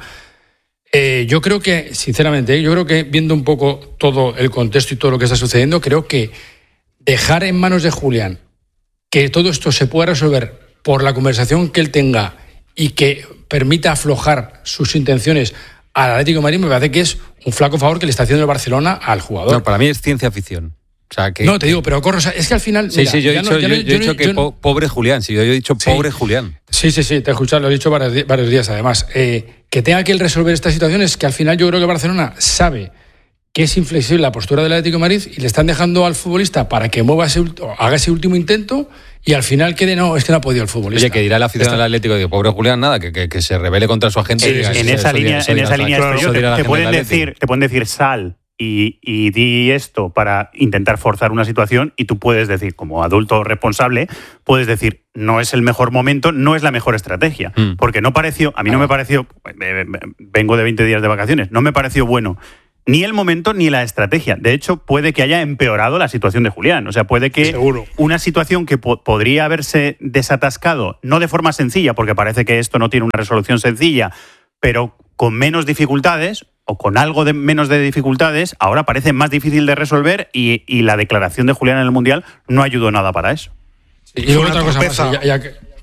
Eh, yo creo que, sinceramente, yo creo que viendo un poco todo el contexto y todo lo que está sucediendo, creo que dejar en manos de Julián que todo esto se pueda resolver por la conversación que él tenga y que permita aflojar sus intenciones al Atlético de Madrid, me parece que es un flaco favor que le está haciendo el Barcelona al jugador. No, para mí es ciencia ficción. O sea, que, no, te digo, pero corro, o sea, es que al final... Sí, mira, sí, yo he dicho, no, yo, no, yo he yo dicho no, que yo no, po, pobre Julián, sí, yo he dicho sí, pobre Julián. Sí, sí, sí, te he escuchado, lo he dicho varios, varios días además. Eh, que tenga que él resolver esta situación es que al final yo creo que Barcelona sabe que es inflexible la postura del Atlético de Madrid y le están dejando al futbolista para que mueva ese, haga ese último intento y al final quede, no, es que no ha podido el futbolista. Oye, que dirá el aficionado del Atlético, digo, pobre Julián, nada, que, que, que se rebele contra su agente. Sí, y diga, en, eso, esa eso línea, dirá, en esa dirá, línea claro, estoy yo. dirá Te, te, pueden del decir, te pueden decir sal y, y di esto para intentar forzar una situación y tú puedes decir, como adulto responsable, puedes decir, no es el mejor momento, no es la mejor estrategia. Mm. Porque no pareció, a mí no me pareció, vengo de veinte días de vacaciones, no me pareció bueno ni el momento ni la estrategia. De hecho, puede que haya empeorado la situación de Julián. O sea, puede que Seguro. una situación que po- podría haberse desatascado, no de forma sencilla, porque parece que esto no tiene una resolución sencilla, pero con menos dificultades o con algo de menos de dificultades, ahora parece más difícil de resolver y, y la declaración de Julián en el Mundial no ayudó nada para eso. Sí, y luego otra cosa más, ya, ya que,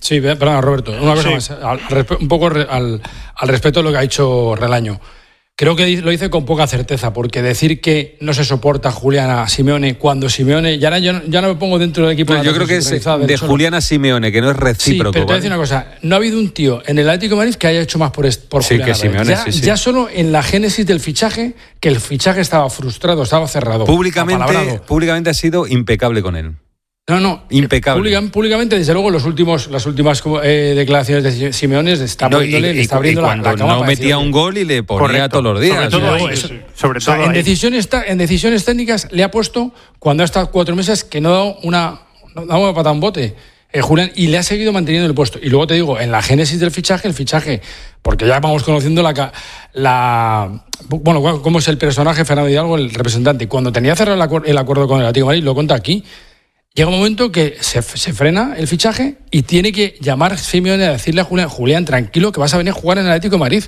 Sí, perdón, Roberto, una cosa Sí. más, al, un poco al, al respecto de lo que ha dicho Relaño. Creo que lo dice con poca certeza, porque decir que no se soporta Julián a Simeone cuando Simeone, ya, yo, ya no me pongo dentro del equipo. Pero yo creo que es de Julián a Simeone, que no es recíproco. Sí, pero te voy a ¿vale? decir una cosa, no ha habido un tío en el Atlético de Madrid que haya hecho más por, est- por Sí, Julián que Álvarez. Simeone, ya, sí, sí. ya solo en la génesis del fichaje, que el fichaje estaba frustrado, estaba cerrado. Públicamente, apalabrado. públicamente ha sido impecable con él. No, no. Impecable. Pública- públicamente, desde luego, los últimos, las últimas eh, declaraciones de Simeone está, No, poniéndole, y, le y- está abriendo y la, cuando la cama no para metía decirle- un gol y le ponía Correcto. todos los días. Sobre todo O sea, ahí, eso- sobre O sea, todo en ahí. decisiones, ta- en decisiones técnicas le ha puesto, cuando ha estado cuatro meses, que no ha dado una, no ha dado una patada a un bote, eh, Julián, y le ha seguido manteniendo el puesto. Y luego te digo, en la génesis del fichaje, el fichaje, porque ya vamos conociendo la, ca- la bueno, cómo es el personaje Fernando Hidalgo, el representante. Cuando tenía cerrado el, acuer- el acuerdo con el Atlético de Madrid, lo cuenta aquí, llega un momento que se, se frena el fichaje y tiene que llamar Simeone a decirle a Julián, Julián, tranquilo, que vas a venir a jugar en el Atlético de Madrid.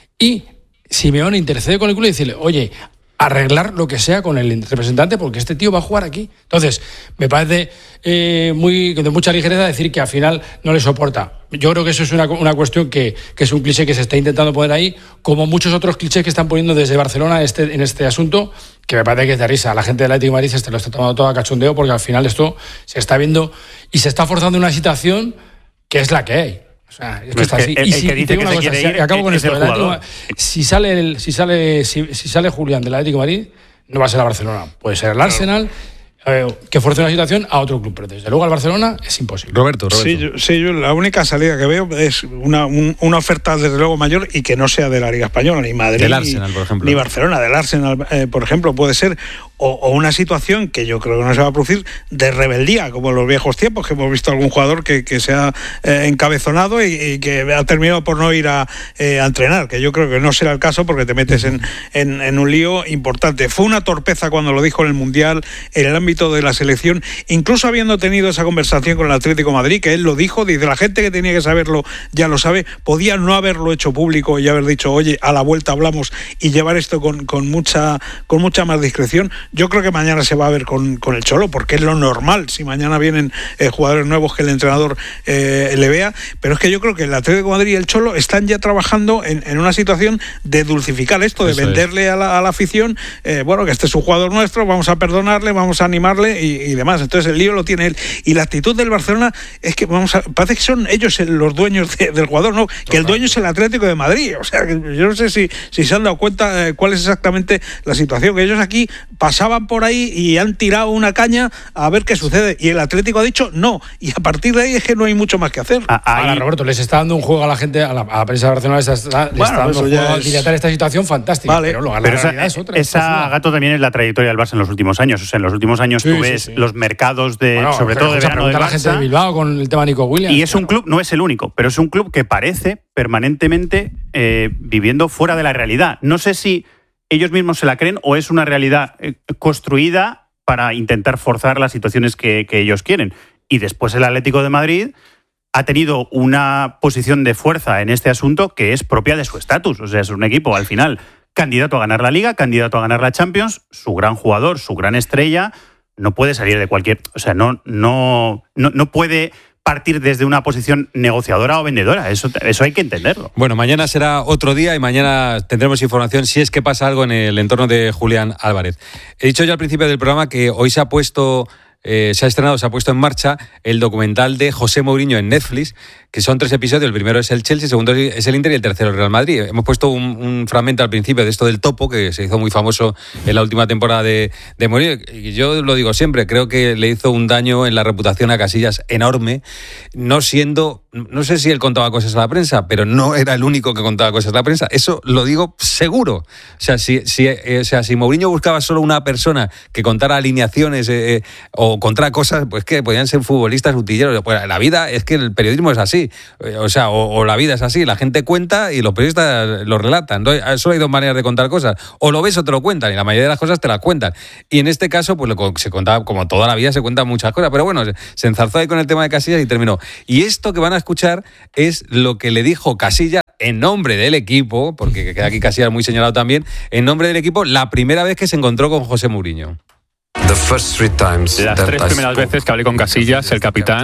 Y Simeone intercede con el club y decirle, oye, arreglar lo que sea con el representante porque este tío va a jugar aquí. Entonces, me parece eh, muy de mucha ligereza decir que al final no le soporta. Yo creo que eso es una, una cuestión que, que es un cliché que se está intentando poner ahí, como muchos otros clichés que están poniendo desde Barcelona este, en este asunto, que me parece que es de risa. La gente del Atlético de Madrid se lo está tomando todo a cachondeo porque al final esto se está viendo y se está forzando una situación que es la que hay. O sea, es que No, está es que así. el- y el si, que y dice te digo que una se cosa, quiere si- ir acabo con es esto. el el Atlético de jugador. Madrid- si sale el, si sale si, si sale Julián del Atlético de Madrid, no va a ser a Barcelona. Puede ser el Arsenal, eh, que fuerce una situación a otro club, pero desde luego al Barcelona es imposible. Roberto, Roberto. Sí, yo, sí, yo la única salida que veo es una, un- una oferta desde luego mayor y que no sea de la Liga Española, ni Madrid, Del ni- Arsenal, por ejemplo. ni Barcelona, del Arsenal, eh, por ejemplo, puede ser, o, o una situación que yo creo que no se va a producir de rebeldía, como en los viejos tiempos, que hemos visto algún jugador que, que se ha eh, encabezonado y, y que ha terminado por no ir a, eh, a entrenar, que yo creo que no será el caso porque te metes en, en, en un lío importante. Fue una torpeza cuando lo dijo en el Mundial, en el ámbito de la selección, incluso habiendo tenido esa conversación con el Atlético de Madrid, que él lo dijo, dice, la gente que tenía que saberlo ya lo sabe, podía no haberlo hecho público y haber dicho, oye, a la vuelta hablamos, y llevar esto con, con, mucha, con mucha más discreción. Yo creo que mañana se va a ver con, con el Cholo, porque es lo normal, si mañana vienen eh, jugadores nuevos que el entrenador eh, le vea, pero es que yo creo que el Atlético de Madrid y el Cholo están ya trabajando en, en una situación de dulcificar esto, de Eso venderle a la, a la afición, eh, bueno, que este es un jugador nuestro, vamos a perdonarle, vamos a animarle y, y demás. Entonces el lío lo tiene él. Y la actitud del Barcelona es que, vamos a, parece que son ellos el- los dueños de- del jugador, no, que el dueño es el Atlético de Madrid. O sea, que yo no sé si, si se han dado cuenta eh, cuál es exactamente la situación, que ellos aquí pasaban por ahí y han tirado una caña a ver qué sucede. Y el Atlético ha dicho no. Y a partir de ahí es que no hay mucho más que hacer. Ahora, Roberto, les está dando un juego a la gente, a la, a la prensa de Barcelona, les está, les Bueno, está dando eso un ya juego a es- dilatar esta situación fantástica. Vale. pero lo, la Pero esa, realidad es otra. esa, es tozuda. Gato, también es la trayectoria del Barça en los últimos años. O sea, en los últimos años Sí, tú sí, ves sí. los mercados de, Bueno, sobre pero todo de escucha, verano del pregunta a la gente de Barça. Bilbao con el tema Nico Williams. Y es un club, no es el único, pero es un club que parece permanentemente eh, viviendo fuera de la realidad. No sé si ellos mismos se la creen o es una realidad eh, construida para intentar forzar las situaciones que, que ellos quieren. Y después el Atlético de Madrid ha tenido una posición de fuerza en este asunto que es propia de su estatus. O sea, es un equipo, al final, candidato a ganar la Liga, candidato a ganar la Champions, su gran jugador, su gran estrella, no puede salir de cualquier... O sea, no, no, no, no puede partir desde una posición negociadora o vendedora. Eso, eso hay que entenderlo. Bueno, mañana será otro día y mañana tendremos información si es que pasa algo en el entorno de Julián Álvarez. He dicho ya al principio del programa que hoy se ha puesto... Eh, se ha estrenado, se ha puesto en marcha el documental de José Mourinho en Netflix, que son tres episodios. El primero es el Chelsea, el segundo es el Inter y el tercero el Real Madrid. Hemos puesto un, un fragmento al principio de esto del topo, que se hizo muy famoso en la última temporada de, de Mourinho. Y yo lo digo siempre, creo que le hizo un daño en la reputación a Casillas enorme, no siendo... No sé si él contaba cosas a la prensa, pero no era el único que contaba cosas a la prensa. Eso lo digo seguro. O sea, si, si, eh, o sea, si Mourinho buscaba solo una persona que contara alineaciones eh, eh, o contara cosas, pues que podían ser futbolistas utilleros. Pues la vida es que el periodismo es así. O sea, o, o la vida es así. La gente cuenta y los periodistas lo relatan. No, solo hay dos maneras de contar cosas. O lo ves o te lo cuentan. Y la mayoría de las cosas te las cuentan. Y en este caso, pues lo, se contaba, como toda la vida se cuentan muchas cosas. Pero bueno, se, se enzarzó ahí con el tema de Casillas y terminó. Y esto que van a escuchar es lo que le dijo Casillas en nombre del equipo, porque queda aquí Casillas muy señalado también, en nombre del equipo, la primera vez que se encontró con José Mourinho. Las tres primeras veces que hablé con Casillas, el capitán,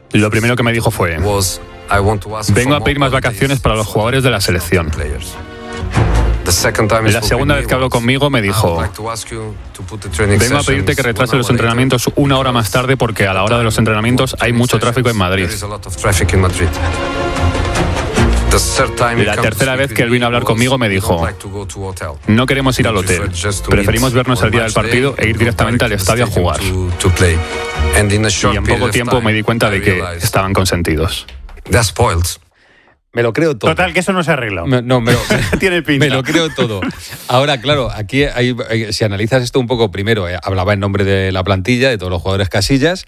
lo primero que me dijo fue: vengo a pedir más vacaciones para los jugadores de la selección. La segunda vez que habló conmigo me dijo: vengo a pedirte que retrases los entrenamientos una hora más tarde porque a la hora de los entrenamientos hay mucho tráfico en Madrid. La tercera vez que él vino a hablar conmigo me dijo: no queremos ir al hotel, preferimos vernos el día del partido e ir directamente al estadio a jugar. Y en poco tiempo me di cuenta de que estaban consentidos. Me lo creo todo. Total, que eso no se ha arreglado. Me, no, me lo, Tiene pinta. Me lo creo todo. Ahora, claro, aquí hay, hay, si analizas esto un poco, primero, eh, hablaba en nombre de la plantilla, de todos los jugadores Casillas.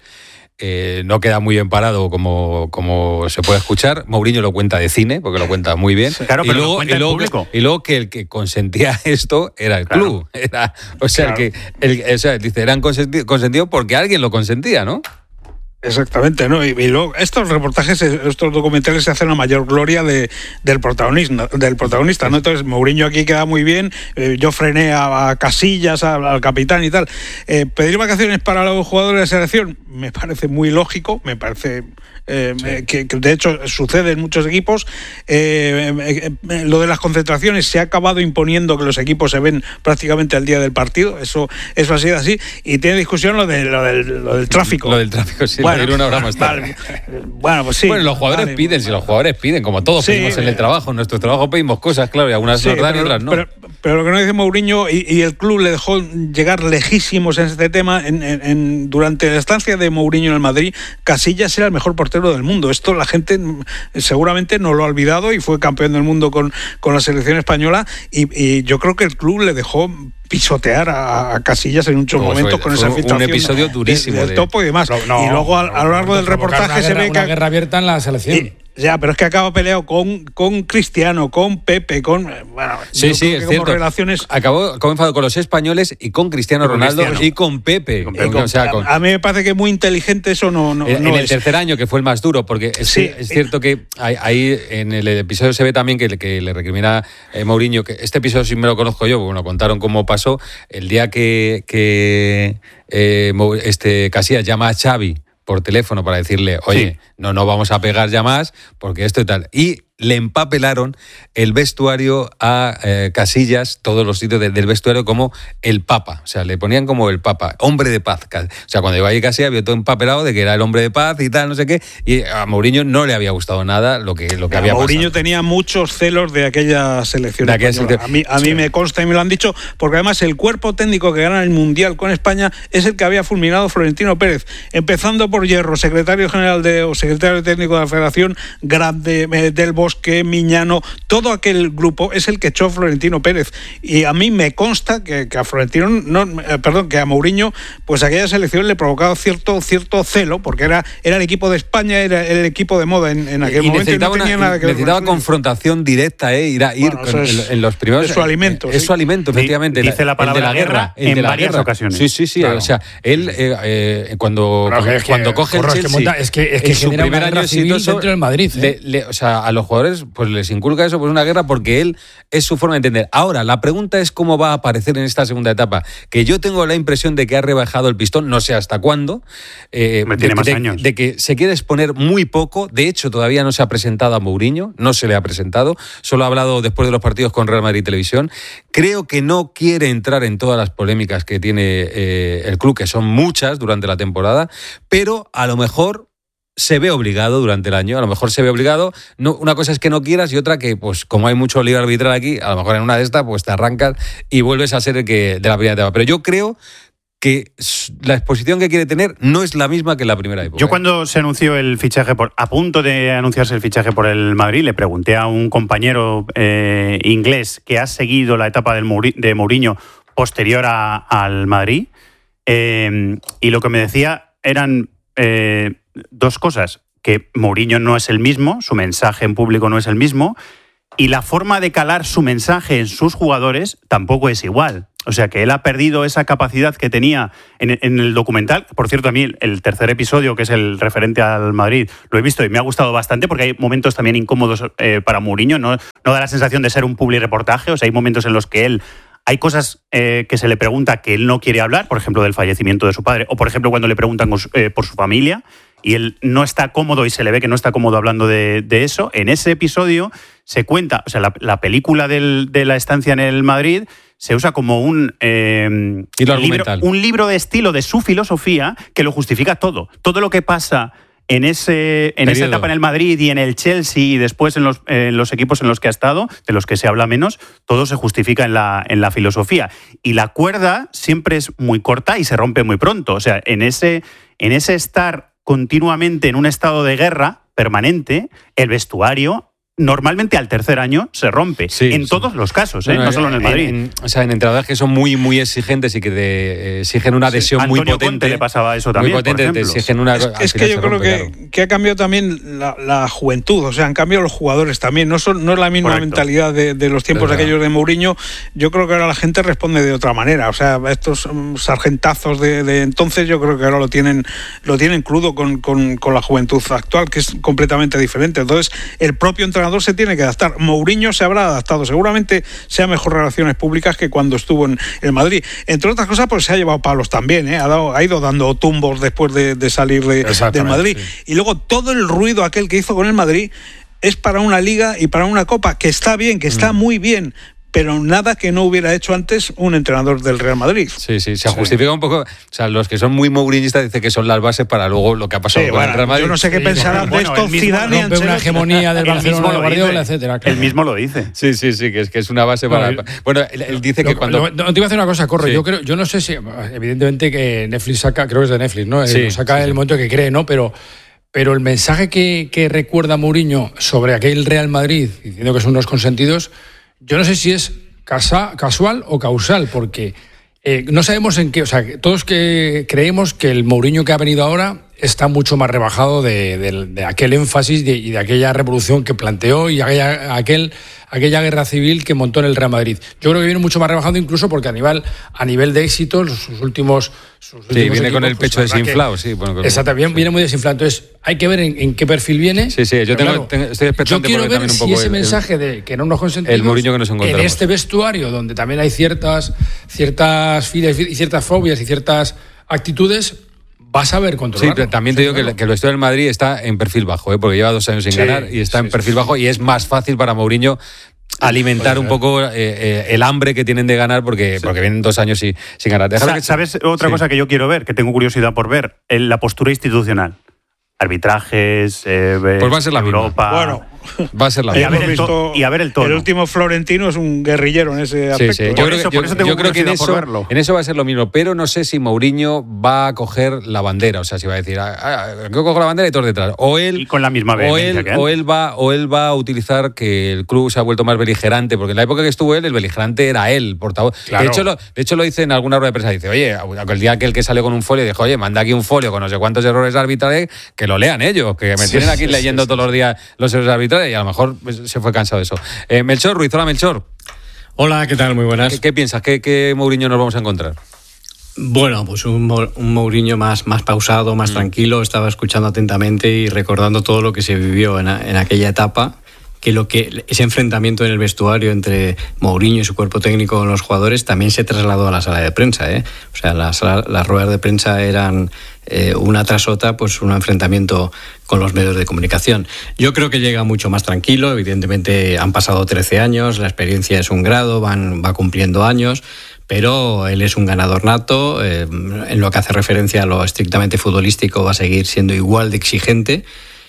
Eh, no queda muy bien parado como, como se puede escuchar. Mourinho lo cuenta de cine, porque lo cuenta muy bien. Claro, pero y luego, lo cuenta y luego, el público. Y luego que el que consentía esto era el Claro. club. Era, o sea, Claro. el que, el, o sea, dice, eran consentidos consentido porque alguien lo consentía, ¿no? Exactamente, ¿no? Y, y luego estos reportajes, estos documentales se hacen a mayor gloria de, del protagonista, del protagonista, ¿no? Entonces Mourinho aquí queda muy bien, eh, yo frené a, a Casillas, a, al capitán y tal. Eh, pedir vacaciones para los jugadores de la selección me parece muy lógico, me parece eh, sí. que, que de hecho sucede en muchos equipos. Eh, eh, eh, lo de las concentraciones se ha acabado imponiendo que los equipos se ven prácticamente al día del partido, eso, eso ha sido así, y tiene discusión lo, de, lo, del, lo del tráfico. Lo del tráfico, sí. Bueno, ir una hora más tarde. Vale. Bueno, pues sí. Bueno, los jugadores vale. piden, si los jugadores piden, como todos Sí, pedimos en el trabajo, en nuestro trabajo pedimos cosas, claro, y algunas Sí, nos dan y pero, otras no. Pero, pero lo que no dice Mourinho, y, y el club le dejó llegar lejísimos en este tema, en, en, en, durante la estancia de Mourinho en el Madrid, Casillas era el mejor portero del mundo. Esto la gente seguramente no lo ha olvidado y fue campeón del mundo con, con la selección española, y, y yo creo que el club le dejó pisotear a, a Casillas en muchos Como momentos fue, con fue esa filtración. Un episodio durísimo. Del, del de... topo y demás. No, y luego a, a lo largo del reportaje guerra, se ve una que... guerra abierta en la selección. Y, ya, pero es que acaba peleado con, con Cristiano, con Pepe, con... Bueno, sí, sí, es cierto. Relaciones... Acabó, acabó enfadado con los españoles y con Cristiano con Ronaldo Cristiano. y con Pepe. Con Pepe. Con, o sea, con, a mí me parece que es muy inteligente eso. no, no, En, no en es. el tercer año, que fue el más duro, porque es, sí, es cierto que ahí en el episodio se ve también que, que le recrimina eh, Mourinho, que este episodio sí me lo conozco yo, porque bueno, contaron cómo pasó, el día que, que eh, este Casillas llama a Xavi por teléfono para decirle, oye, sí. no, no vamos a pegar ya más, porque esto y tal. Y le empapelaron el vestuario a eh, Casillas, todos los sitios de, del vestuario, como el Papa. O sea, le ponían como el Papa, hombre de paz. O sea, cuando llegó ahí Casillas había todo empapelado de que era el hombre de paz y tal, no sé qué. Y a Mourinho no le había gustado nada lo que, lo que había pasado. Mourinho tenía muchos celos de aquella selección de aquella española. A mí, a mí sí. me consta y me lo han dicho, porque además el cuerpo técnico que gana el Mundial con España es el que había fulminado Florentino Pérez. Empezando por Hierro, secretario general de, o secretario técnico de la Federación, Grande, eh, del Bosque, Miñano, todo aquel grupo es el que echó Florentino Pérez. Y a mí me consta que, que a Florentino, no, eh, perdón, que a Mourinho, pues aquella selección le provocaba cierto, cierto celo, porque era, era el equipo de España, era el equipo de moda en, en aquel y momento. Necesitaba, y no tenía una, nada que necesitaba ver con confrontación directa, ¿eh? Ir, a, ir bueno, con, es, en, en los primeros. Es su alimento. Es sí. su alimento, efectivamente. Dice la palabra el de la guerra, guerra en de la varias guerra. ocasiones. Sí, sí, sí. Claro. O sea, él eh, eh, cuando, bueno, cuando, es que, cuando coge porro, el Chelsea, es que, monta, es que, es que en su primer una año exitoso dentro del Madrid. ¿eh? Le, le, o sea, a los jugadores pues les inculca eso, pues una guerra, porque él es su forma de entender. Ahora, la pregunta es cómo va a aparecer en esta segunda etapa, que yo tengo la impresión de que ha rebajado el pistón, no sé hasta cuándo, eh, Me tiene de, más de, años. de que se quiere exponer muy poco. De hecho, todavía no se ha presentado a Mourinho, no se le ha presentado, solo ha hablado después de los partidos con Real Madrid Televisión. Creo que no quiere entrar en todas las polémicas que tiene eh, el club, que son muchas durante la temporada, pero a lo mejor se ve obligado durante el año, a lo mejor se ve obligado. No, una cosa es que no quieras y otra que, pues como hay mucho lío arbitral aquí, a lo mejor en una de estas pues te arrancas y vuelves a ser el que de la primera etapa. Pero yo creo que la exposición que quiere tener no es la misma que en la primera época. Yo cuando se anunció el fichaje, por a punto de anunciarse el fichaje por el Madrid, le pregunté a un compañero eh, inglés que ha seguido la etapa del Mouri, de Mourinho posterior a, al Madrid, eh, y lo que me decía eran eh, dos cosas: que Mourinho no es el mismo, su mensaje en público no es el mismo, y la forma de calar su mensaje en sus jugadores tampoco es igual. O sea, que él ha perdido esa capacidad que tenía en, en el documental. Por cierto, a mí el tercer episodio, que es el referente al Madrid, lo he visto y me ha gustado bastante, porque hay momentos también incómodos eh, para Mourinho. No, no da la sensación de ser un publireportaje. O sea, hay momentos en los que él... Hay cosas eh, que se le pregunta que él no quiere hablar, por ejemplo, del fallecimiento de su padre, o por ejemplo, cuando le preguntan eh, por su familia, y él no está cómodo y se le ve que no está cómodo hablando de, de eso. En ese episodio se cuenta, o sea, la, la película del, de la estancia en el Madrid se usa como un, eh, libro, un libro de estilo de su filosofía que lo justifica todo. Todo lo que pasa en, ese, en esa etapa en el Madrid y en el Chelsea y después en los, eh, en los equipos en los que ha estado, de los que se habla menos, todo se justifica en la, en la filosofía. Y la cuerda siempre es muy corta y se rompe muy pronto. O sea, en ese, en ese estar continuamente en un estado de guerra permanente, el vestuario normalmente al tercer año se rompe, sí, en sí. todos los casos, ¿eh? no, no solo en el Madrid. En, en, o sea, en entrenadores que son muy muy exigentes y que te exigen una adhesión sí. muy Antonio potente. Conte le pasaba eso también, muy potente, por te exigen una. Es, es que yo creo rompe, que, claro. que ha cambiado también la, la juventud, o sea, han cambiado los jugadores también. No son no es la misma Correcto. mentalidad de, de los tiempos de aquellos de Mourinho. Yo creo que ahora la gente responde de otra manera. O sea, estos um, sargentazos de, de entonces, yo creo que ahora lo tienen lo tienen crudo con, con, con la juventud actual, que es completamente diferente. Entonces, el propio entrenador se tiene que adaptar. Mourinho se habrá adaptado, seguramente sea mejor relaciones públicas que cuando estuvo en el Madrid. Entre otras cosas, pues se ha llevado palos también, ¿eh? ha, dado, ha ido dando tumbos después de, de salir de, del Madrid. Sí. Y luego todo el ruido aquel que hizo con el Madrid es para una liga y para una copa, que está bien, que está mm. muy bien, pero nada que no hubiera hecho antes un entrenador del Real Madrid. Sí, sí, se sí. justifica un poco. O sea, los que son muy mourinistas dicen que son las bases para luego lo que ha pasado sí, con bueno, el Real Madrid. Yo no sé qué sí, pensarán de bueno, esto Zidane y Ancelotti. Una hegemonía del Barcelona, de Guardiola, etcétera. Claro. Él mismo lo dice. Sí, sí, sí, que es que es una base para. Bueno, bueno él, él dice lo, que cuando. Lo, no, te iba a hacer una cosa, Corro. Sí. Yo creo, yo no sé si, evidentemente que Netflix saca, creo que es de Netflix, ¿no? Sí, saca sí, el sí. momento que cree, ¿no? Pero. Pero el mensaje que, que recuerda Mourinho sobre aquel Real Madrid, diciendo que son unos consentidos, yo no sé si es Casa, casual o causal, porque eh, no sabemos en qué, o sea, todos que creemos que el Mourinho que ha venido ahora está mucho más rebajado de, de, de aquel énfasis de, y de aquella revolución que planteó y aquella, aquel, aquella guerra civil que montó en el Real Madrid. Yo creo que viene mucho más rebajado, incluso porque a nivel, a nivel de éxitos, sus últimos... Sus sí, viene equipos, con el pecho pues, desinflado, sí. Bueno, exacto, bien, sí. viene muy desinflado. Entonces, hay que ver en, en qué perfil viene. Sí, sí, yo tengo, claro, tengo, estoy expectante. Yo quiero ver un si poco ese el, mensaje de que no nos consentidos, el Mourinho que nos encontramos. En este vestuario, donde también hay ciertas, ciertas filas y ciertas fobias y ciertas actitudes, vas a ver controlarlo. Sí, pero también te digo que, que el vestuario del Madrid está en perfil bajo, ¿eh? porque lleva dos años sin sí, ganar y está sí, en perfil sí, bajo sí. y es más fácil para Mourinho alimentar un poco eh, eh, el hambre que tienen de ganar porque, sí. porque vienen dos años sin, sin ganar. Déjame que... ¿Sabes otra sí. cosa que yo quiero ver, que tengo curiosidad por ver? La postura institucional. Arbitrajes, eh, pues va a ser la Europa. Misma. Bueno, va a ser la y, a ver el to- y a ver el tono. El último Florentino es un guerrillero en ese aspecto. Sí, sí. Yo, creo, eso, yo, yo creo que en eso, en eso va a ser lo mismo, pero no sé si Mourinho va a coger la bandera, o sea, si va a decir, ah, ah, yo cojo la bandera y todos detrás. O él, y con la misma o él, o él va, o él va a utilizar que el club se ha vuelto más beligerante, porque en la época que estuvo él, el beligerante era él, portavoz. Claro. De hecho, lo, de hecho lo dice en alguna rueda de prensa, dice, oye, el día aquel que salió con un folio, dijo, oye, manda aquí un folio con no sé cuántos errores arbitrales, que lo lean ellos, que me tienen aquí sí, leyendo sí, todos sí. los días los errores arbitrales y a lo mejor pues, se fue cansado de eso. Eh, Melchor Ruiz, hola Melchor. Hola, ¿qué tal? Muy buenas. ¿Qué, qué piensas? ¿Qué, ¿Qué Mourinho nos vamos a encontrar? Bueno, pues un, un Mourinho más, más pausado, más mm. tranquilo. Estaba escuchando atentamente y recordando todo lo que se vivió en, en aquella etapa, que lo que ese enfrentamiento en el vestuario entre Mourinho y su cuerpo técnico con los jugadores también se trasladó a la sala de prensa, ¿eh? O sea, las, las ruedas de prensa eran eh, una tras otra, pues un enfrentamiento con los medios de comunicación. Yo creo que llega mucho más tranquilo. Evidentemente han pasado trece años, la experiencia es un grado, van, va cumpliendo años, pero él es un ganador nato. Eh, en lo que hace referencia a lo estrictamente futbolístico va a seguir siendo igual de exigente.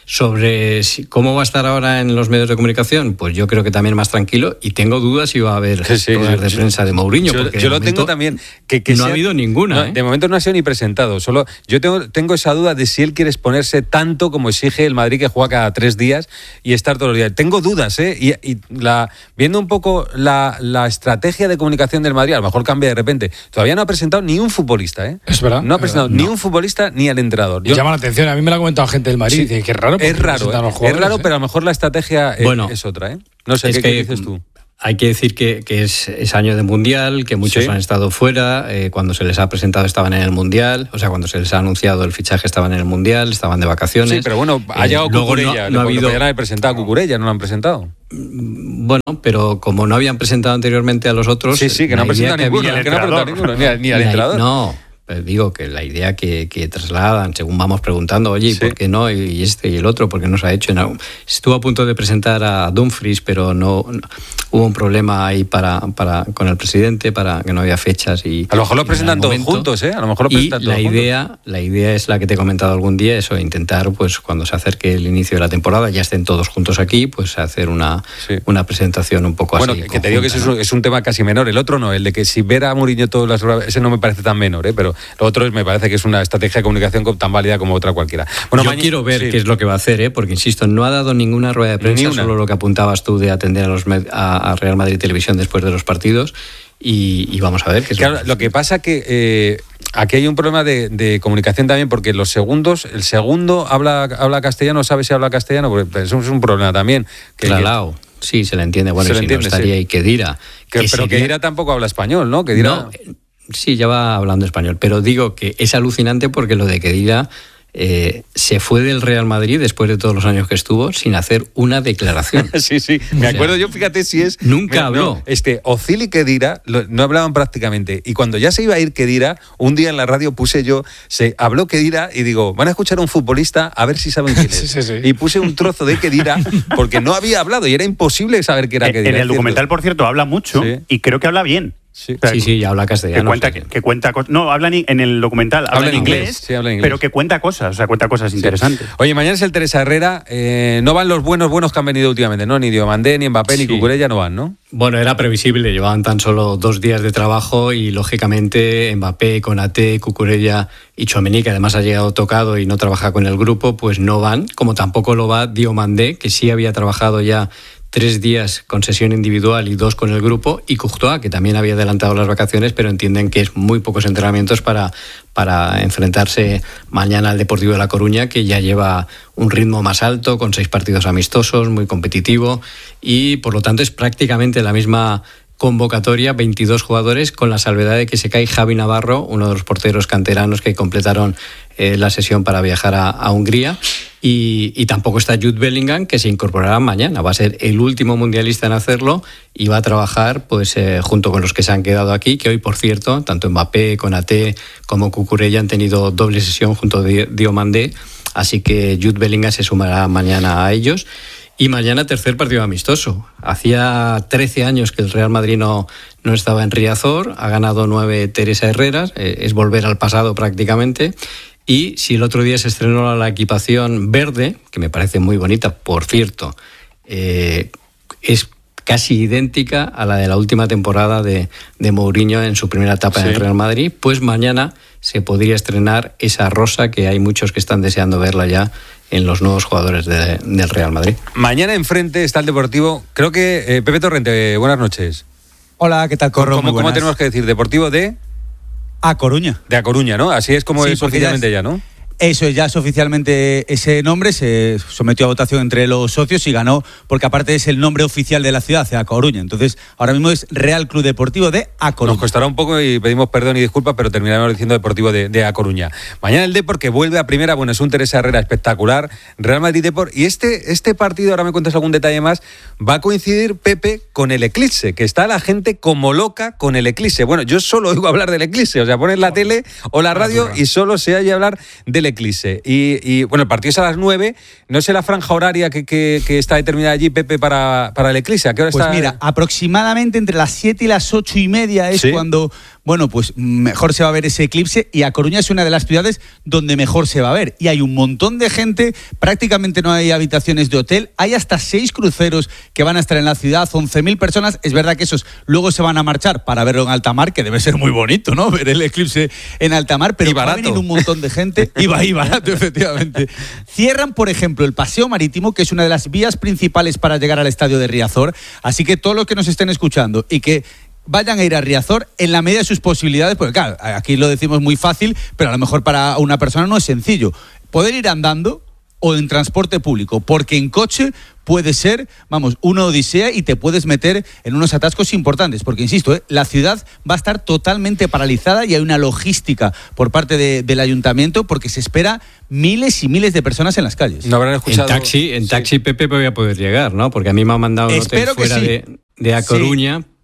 Sobre si, cómo va a estar ahora en los medios de comunicación, pues yo creo que también más tranquilo y tengo dudas si va a haber sí, sí, ruedas de sí, prensa de Mourinho. Yo, porque yo lo tengo también. Que, que no sea, ha habido ninguna. No, ¿eh? De momento no ha sido ni presentado. Solo yo tengo, tengo esa duda de si él quiere exponerse tanto como exige el Madrid, que juega cada tres días y estar todos los días. Tengo dudas, ¿eh? Y, y la, viendo un poco la, la estrategia de comunicación del Madrid, a lo mejor cambia de repente. Todavía no ha presentado ni un futbolista, ¿eh? Es verdad. No ha presentado verdad, ni no. un futbolista ni al entrenador. Yo, llama la atención. A mí me lo ha comentado gente del Madrid. Sí, dice, qué raro. Es raro, ¿eh? Es raro, ¿eh? pero a lo mejor la estrategia bueno, es otra, ¿eh? No sé, es ¿qué, que, ¿qué dices tú? Hay que decir que, que es, es año de Mundial, que muchos ¿Sí? han estado fuera, eh, cuando se les ha presentado estaban en el Mundial, o sea, cuando se les ha anunciado el fichaje estaban en el Mundial, estaban de vacaciones. Sí, pero bueno, ha llegado eh, Cucurella, no, no ha habido... podrían haber presentado a Cucurella, no lo han presentado. Bueno, pero como no habían presentado anteriormente a los otros... Sí, sí, que no han presentado ninguno, que no han presentado ninguno, ni, ni al entrenador. No, Pero digo que la idea que, que trasladan, según vamos preguntando, oye, sí. ¿por qué no? Y este y el otro, ¿por qué no se ha hecho? No, estuvo a punto de presentar a Dumfries, pero no, no hubo un problema ahí para, para con el presidente, para que no había fechas. Y a lo mejor lo presentan todos juntos, ¿eh? A lo mejor lo presentan y todos la idea, juntos. La idea es la que te he comentado algún día, eso, intentar, pues cuando se acerque el inicio de la temporada, ya estén todos juntos aquí, pues hacer una, sí. una presentación un poco bueno, así. Bueno, que conjunta, te digo que ese ¿no? es un tema casi menor. El otro no, el de que si ver a Mourinho todas las horas, ese no me parece tan menor, ¿eh? Pero lo otro es, me parece que es una estrategia de comunicación tan válida como otra cualquiera. Bueno, yo mañana, quiero ver sí. qué es lo que va a hacer, ¿eh? Porque insisto, no ha dado ninguna rueda de prensa, solo lo que apuntabas tú de atender a, los med- a, a Real Madrid Televisión después de los partidos. Y, y vamos a ver qué es claro, lo que lo que pasa que eh, aquí hay un problema de, de comunicación también, porque los segundos, el segundo habla, habla castellano, sabe si habla castellano, porque eso es un problema también. Que, claro, que, sí, se le entiende. Bueno, se y si entiende, no estaría sí. ahí Kedira. Que, que pero sería... Kedira tampoco habla español, ¿no? Kedira... No, sí, ya va hablando español, pero digo que es alucinante porque lo de Kedira eh, se fue del Real Madrid después de todos los años que estuvo sin hacer una declaración. sí, sí, me o sea, acuerdo yo, fíjate si es... Nunca mira, habló. No, este, Ozil y Kedira lo, no hablaban prácticamente, y cuando ya se iba a ir Kedira, un día en la radio puse yo, se habló Kedira y digo, van a escuchar a un futbolista a ver si saben quién es. sí, sí, sí. Y puse un trozo de Kedira porque no había hablado y era imposible saber qué era Kedira. En el documental, por cierto, habla mucho sí. y creo que habla bien. Sí, o sea, sí, sí, ya habla castellano. Que cuenta, que, que cuenta cosas. No, habla ni, en el documental, habla, habla en inglés, inglés, sí, habla en inglés, pero que cuenta cosas, o sea, cuenta cosas sí. interesantes. Oye, mañana es el Teresa Herrera, eh, no van los buenos buenos que han venido últimamente, ¿no? Ni Diomandé, ni Mbappé, sí. ni Cucurella no van, ¿no? Bueno, era previsible, llevaban tan solo dos días de trabajo y, lógicamente, Mbappé, Konaté, Cucurella y Tchouaméni, que además ha llegado tocado y no trabaja con el grupo, pues no van, como tampoco lo va Diomandé, que sí había trabajado ya tres días con sesión individual y dos con el grupo, y Courtois, que también había adelantado las vacaciones, pero entienden que es muy pocos entrenamientos para, para enfrentarse mañana al Deportivo de La Coruña, que ya lleva un ritmo más alto, con seis partidos amistosos, muy competitivo, y por lo tanto es prácticamente la misma convocatoria, veintidós jugadores, con la salvedad de que se cae Javi Navarro, uno de los porteros canteranos que completaron eh, la sesión para viajar a, a Hungría, y, y tampoco está Jude Bellingham, que se incorporará mañana. Va a ser el último mundialista en hacerlo y va a trabajar pues eh, junto con los que se han quedado aquí, que hoy, por cierto, tanto Mbappé, Konaté como Cucurella han tenido doble sesión junto a Diomandé, así que Jude Bellingham se sumará mañana a ellos. Y mañana tercer partido amistoso. Hacía trece años que el Real Madrid no, no estaba en Riazor, ha ganado nueve Teresa Herreras, eh, es volver al pasado prácticamente. Y si el otro día se estrenó la equipación verde, que me parece muy bonita, por cierto, eh, es casi idéntica a la de la última temporada de, de Mourinho en su primera etapa sí. en el Real Madrid, pues mañana se podría estrenar esa rosa que hay muchos que están deseando verla ya en los nuevos jugadores de, del Real Madrid. Mañana enfrente está el Deportivo, creo que eh, Pepe Torrente, buenas noches. Hola, ¿qué tal, Corro? ¿Cómo, ¿Cómo tenemos que decir? ¿Deportivo de...? A Coruña. De A Coruña, ¿no? Así es como sí, es oficialmente ya, es, ya, ¿no? Eso ya es oficialmente ese nombre, se sometió a votación entre los socios y ganó, porque aparte es el nombre oficial de la ciudad, de A Coruña. Entonces, ahora mismo es Real Club Deportivo de A Coruña. Nos costará un poco y pedimos perdón y disculpas, pero terminaremos diciendo Deportivo de, de A Coruña. Mañana el Depor, que vuelve a primera, bueno, es un Teresa Herrera espectacular, Real Madrid Depor, y este, este partido, ahora me cuentas algún detalle más, va a coincidir, Pepe, con el eclipse, que está la gente como loca con el eclipse. Bueno, yo solo oigo hablar del eclipse, o sea, pones la tele o la radio y solo se oye hablar del eclipse. Y Y, y bueno, el partido es a las nueve. No sé la franja horaria que, que, que está determinada allí, Pepe, para, para el eclipse. ¿A qué hora pues está? Pues mira, aproximadamente entre las siete y las ocho y media es ¿sí? cuando, bueno, pues mejor se va a ver ese eclipse. Y A Coruña es una de las ciudades donde mejor se va a ver. Y hay un montón de gente, prácticamente no hay habitaciones de hotel. Hay hasta seis cruceros que van a estar en la ciudad, once mil personas. Es verdad que esos luego se van a marchar para verlo en alta mar, que debe ser muy bonito, ¿no? Ver el eclipse en alta mar. Pero va a venir un montón de gente. Y va y barato, efectivamente. Cierran, por ejemplo, el paseo marítimo, que es una de las vías principales para llegar al estadio de Riazor. Así que todos los que nos estén escuchando y que vayan a ir a Riazor en la medida de sus posibilidades, porque claro, aquí lo decimos muy fácil, pero a lo mejor para una persona no es sencillo. Poder ir andando o en transporte público, porque en coche puede ser, vamos, una odisea y te puedes meter en unos atascos importantes, porque insisto, ¿eh? la ciudad va a estar totalmente paralizada y hay una logística por parte de, del ayuntamiento, porque se espera miles y miles de personas en las calles. No habrán escuchado. En taxi, en taxi sí. Pepe voy a poder llegar, ¿no? Porque a mí me han mandado un hotel fuera de, de A Coruña. Sí.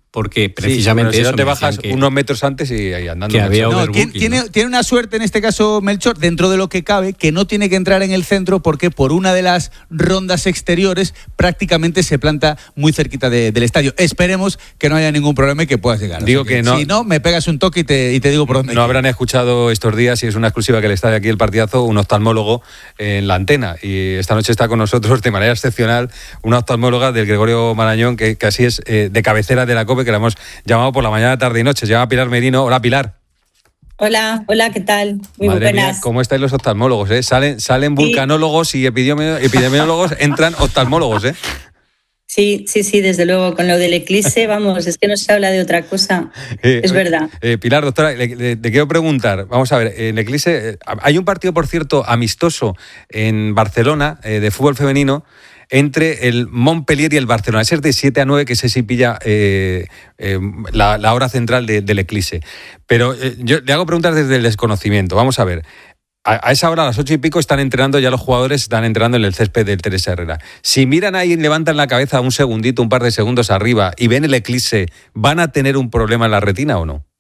porque precisamente sí, si eso, no te bajas que, unos metros antes y ahí andando. Que había no, tiene, tiene, tiene una suerte en este caso Melchor, dentro de lo que cabe, que no tiene que entrar en el centro porque por una de las rondas exteriores prácticamente se planta muy cerquita de, del estadio. Esperemos que no haya ningún problema y que puedas llegar. Digo que, que no, si no, me pegas un toque y te, y te digo por dónde. No habrán escuchado estos días, y es una exclusiva que le está de aquí el partidazo, un oftalmólogo en la antena. Y esta noche está con nosotros de manera excepcional una oftalmóloga del Gregorio Marañón, que, que así es eh, de cabecera de la COPE, que la hemos llamado por la mañana, tarde y noche. Se llama Pilar Merino. Hola, Pilar. Hola, hola, ¿qué tal? Muy Madre buenas. Mía, ¿cómo estáis los oftalmólogos? Eh? Salen, salen sí. vulcanólogos y epidemiólogos, entran oftalmólogos, ¿eh? Sí, sí, sí, desde luego. Con lo del eclipse, vamos, es que no se habla de otra cosa. Eh, es verdad. Eh, Pilar, doctora, le, le, le quiero preguntar. Vamos a ver, en el eclipse, hay un partido, por cierto, amistoso en Barcelona, eh, de fútbol femenino, entre el Montpellier y el Barcelona. Ese es de siete a nueve, que ese sí pilla eh, eh, la, la hora central de, del eclipse. Pero eh, yo le hago preguntas desde el desconocimiento. Vamos a ver. A, a esa hora, a las ocho y pico, están entrenando ya los jugadores, están entrenando en el césped del Teresa Herrera. Si miran ahí y levantan la cabeza un segundito, un par de segundos arriba y ven el eclipse, ¿van a tener un problema en la retina o no?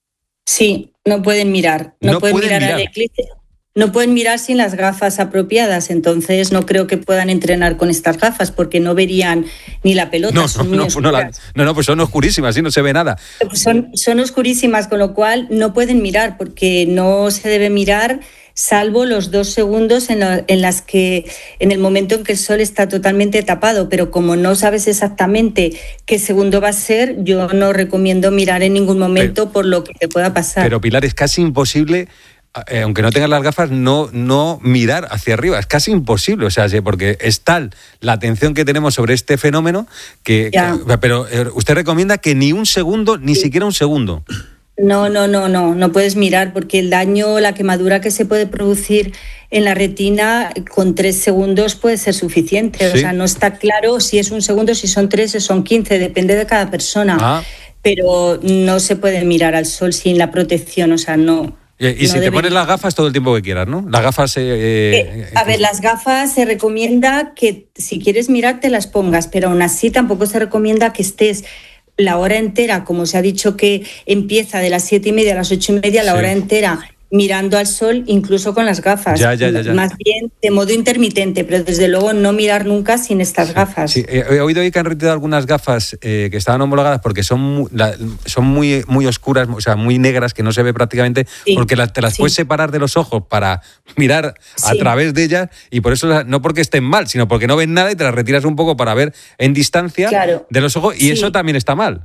Sí, no pueden mirar. No, no pueden, pueden mirar, mirar al eclipse. No pueden mirar sin las gafas apropiadas, entonces no creo que puedan entrenar con estas gafas porque no verían ni la pelota. No, son no, no, no, la, no, no, pues son oscurísimas, ¿sí? No se ve nada. Son, son oscurísimas, con lo cual no pueden mirar porque no se debe mirar salvo los dos segundos en, lo, en las que, en el momento en que el sol está totalmente tapado, pero como no sabes exactamente qué segundo va a ser, yo no recomiendo mirar en ningún momento pero, por lo que te pueda pasar. Pero Pilar, es casi imposible, Eh, aunque no tengas las gafas, no, no mirar hacia arriba. Es casi imposible, o sea, porque es tal la atención que tenemos sobre este fenómeno que... que pero eh, usted recomienda que ni un segundo, ni sí. siquiera un segundo. No, no, no, no, no puedes mirar porque el daño, la quemadura que se puede producir en la retina con tres segundos puede ser suficiente. ¿Sí? O sea, no está claro si es un segundo, si son tres o son quince, depende de cada persona. Ah. Pero no se puede mirar al sol sin la protección, o sea, no... Y, y no si te pones las gafas todo el tiempo que quieras, ¿no? Las gafas... Eh, eh, a ver, las gafas se recomienda que si quieres mirar te las pongas, pero aún así tampoco se recomienda que estés la hora entera, como se ha dicho que empieza de las siete y media a las ocho y media, la sí. hora entera mirando al sol, incluso con las gafas. Ya, ya, ya, ya. Más bien de modo intermitente, pero desde luego no mirar nunca sin estas sí, gafas. Sí. He oído hoy que han retirado algunas gafas eh, que estaban homologadas porque son muy, la, son muy, muy oscuras, o sea, muy negras, que no se ve prácticamente, sí, porque la, te las sí. puedes separar de los ojos para mirar sí. a través de ellas, y por eso, no porque estén mal, sino porque no ven nada y te las retiras un poco para ver en distancia claro. de los ojos, y sí. eso también está mal.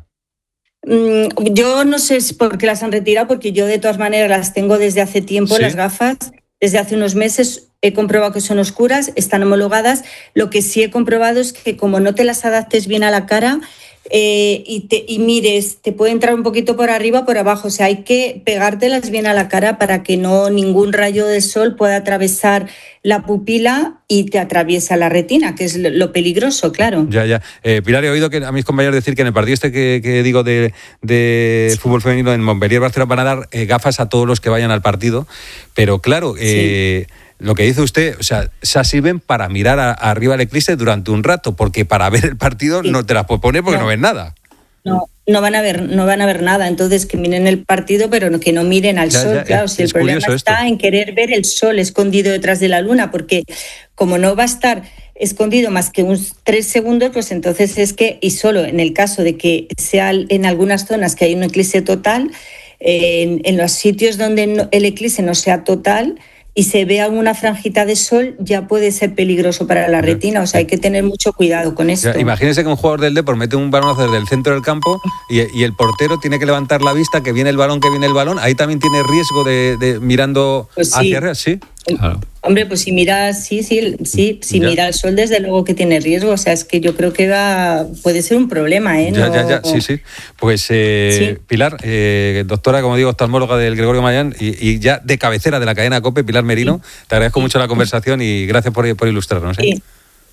Yo no sé por qué las han retirado, porque yo de todas maneras las tengo desde hace tiempo, ¿sí? Las gafas, desde hace unos meses he comprobado que son oscuras, están homologadas. Lo que sí he comprobado es que como no te las adaptes bien a la cara eh, y, te, y mires, te puede entrar un poquito por arriba, por abajo, o sea, hay que pegártelas bien a la cara para que no ningún rayo de sol pueda atravesar la pupila y te atraviesa la retina, que es lo peligroso, claro. Ya, ya. Eh, Pilar, he oído que a mis compañeros decir que en el partido este que, que digo de, de sí. fútbol femenino en Montpellier, Barcelona, van a dar eh, gafas a todos los que vayan al partido, pero claro, eh, sí. lo que dice usted, o sea, esas sirven para mirar a, a arriba el eclipse durante un rato, porque para ver el partido sí. no te las puedes poner porque no, no ves nada. No, no van a ver, no van a ver nada. Entonces que miren el partido, pero no, que no miren al ya, sol. Ya, claro, si el problema está en querer ver el sol escondido detrás de la luna, porque como no va a estar escondido más que unos tres segundos, pues entonces es que, y solo en el caso de que sea en algunas zonas que hay un eclipse total, eh, en, en los sitios donde no, el eclipse no sea total y se vea una franjita de sol, ya puede ser peligroso para la retina. O sea, hay que tener mucho cuidado con esto. Ya, imagínese que un jugador del Depor mete un balonazo desde el centro del campo y, y el portero tiene que levantar la vista, que viene el balón, que viene el balón. Ahí también tiene riesgo de, de mirando pues sí. hacia arriba, ¿sí? Claro. Hombre, pues si mira, sí, sí, sí, si ya. mira el sol, desde luego que tiene riesgo. O sea, es que yo creo que va, puede ser un problema, ¿eh? Ya, no, ya, ya, sí, sí. Pues eh, sí. Pilar, eh, doctora, como digo, oftalmóloga del Gregorio Marañón y, y ya de cabecera de la cadena COPE, Pilar Merino, sí. te agradezco sí. mucho la conversación y gracias por, por ilustrarnos. ¿eh? Sí.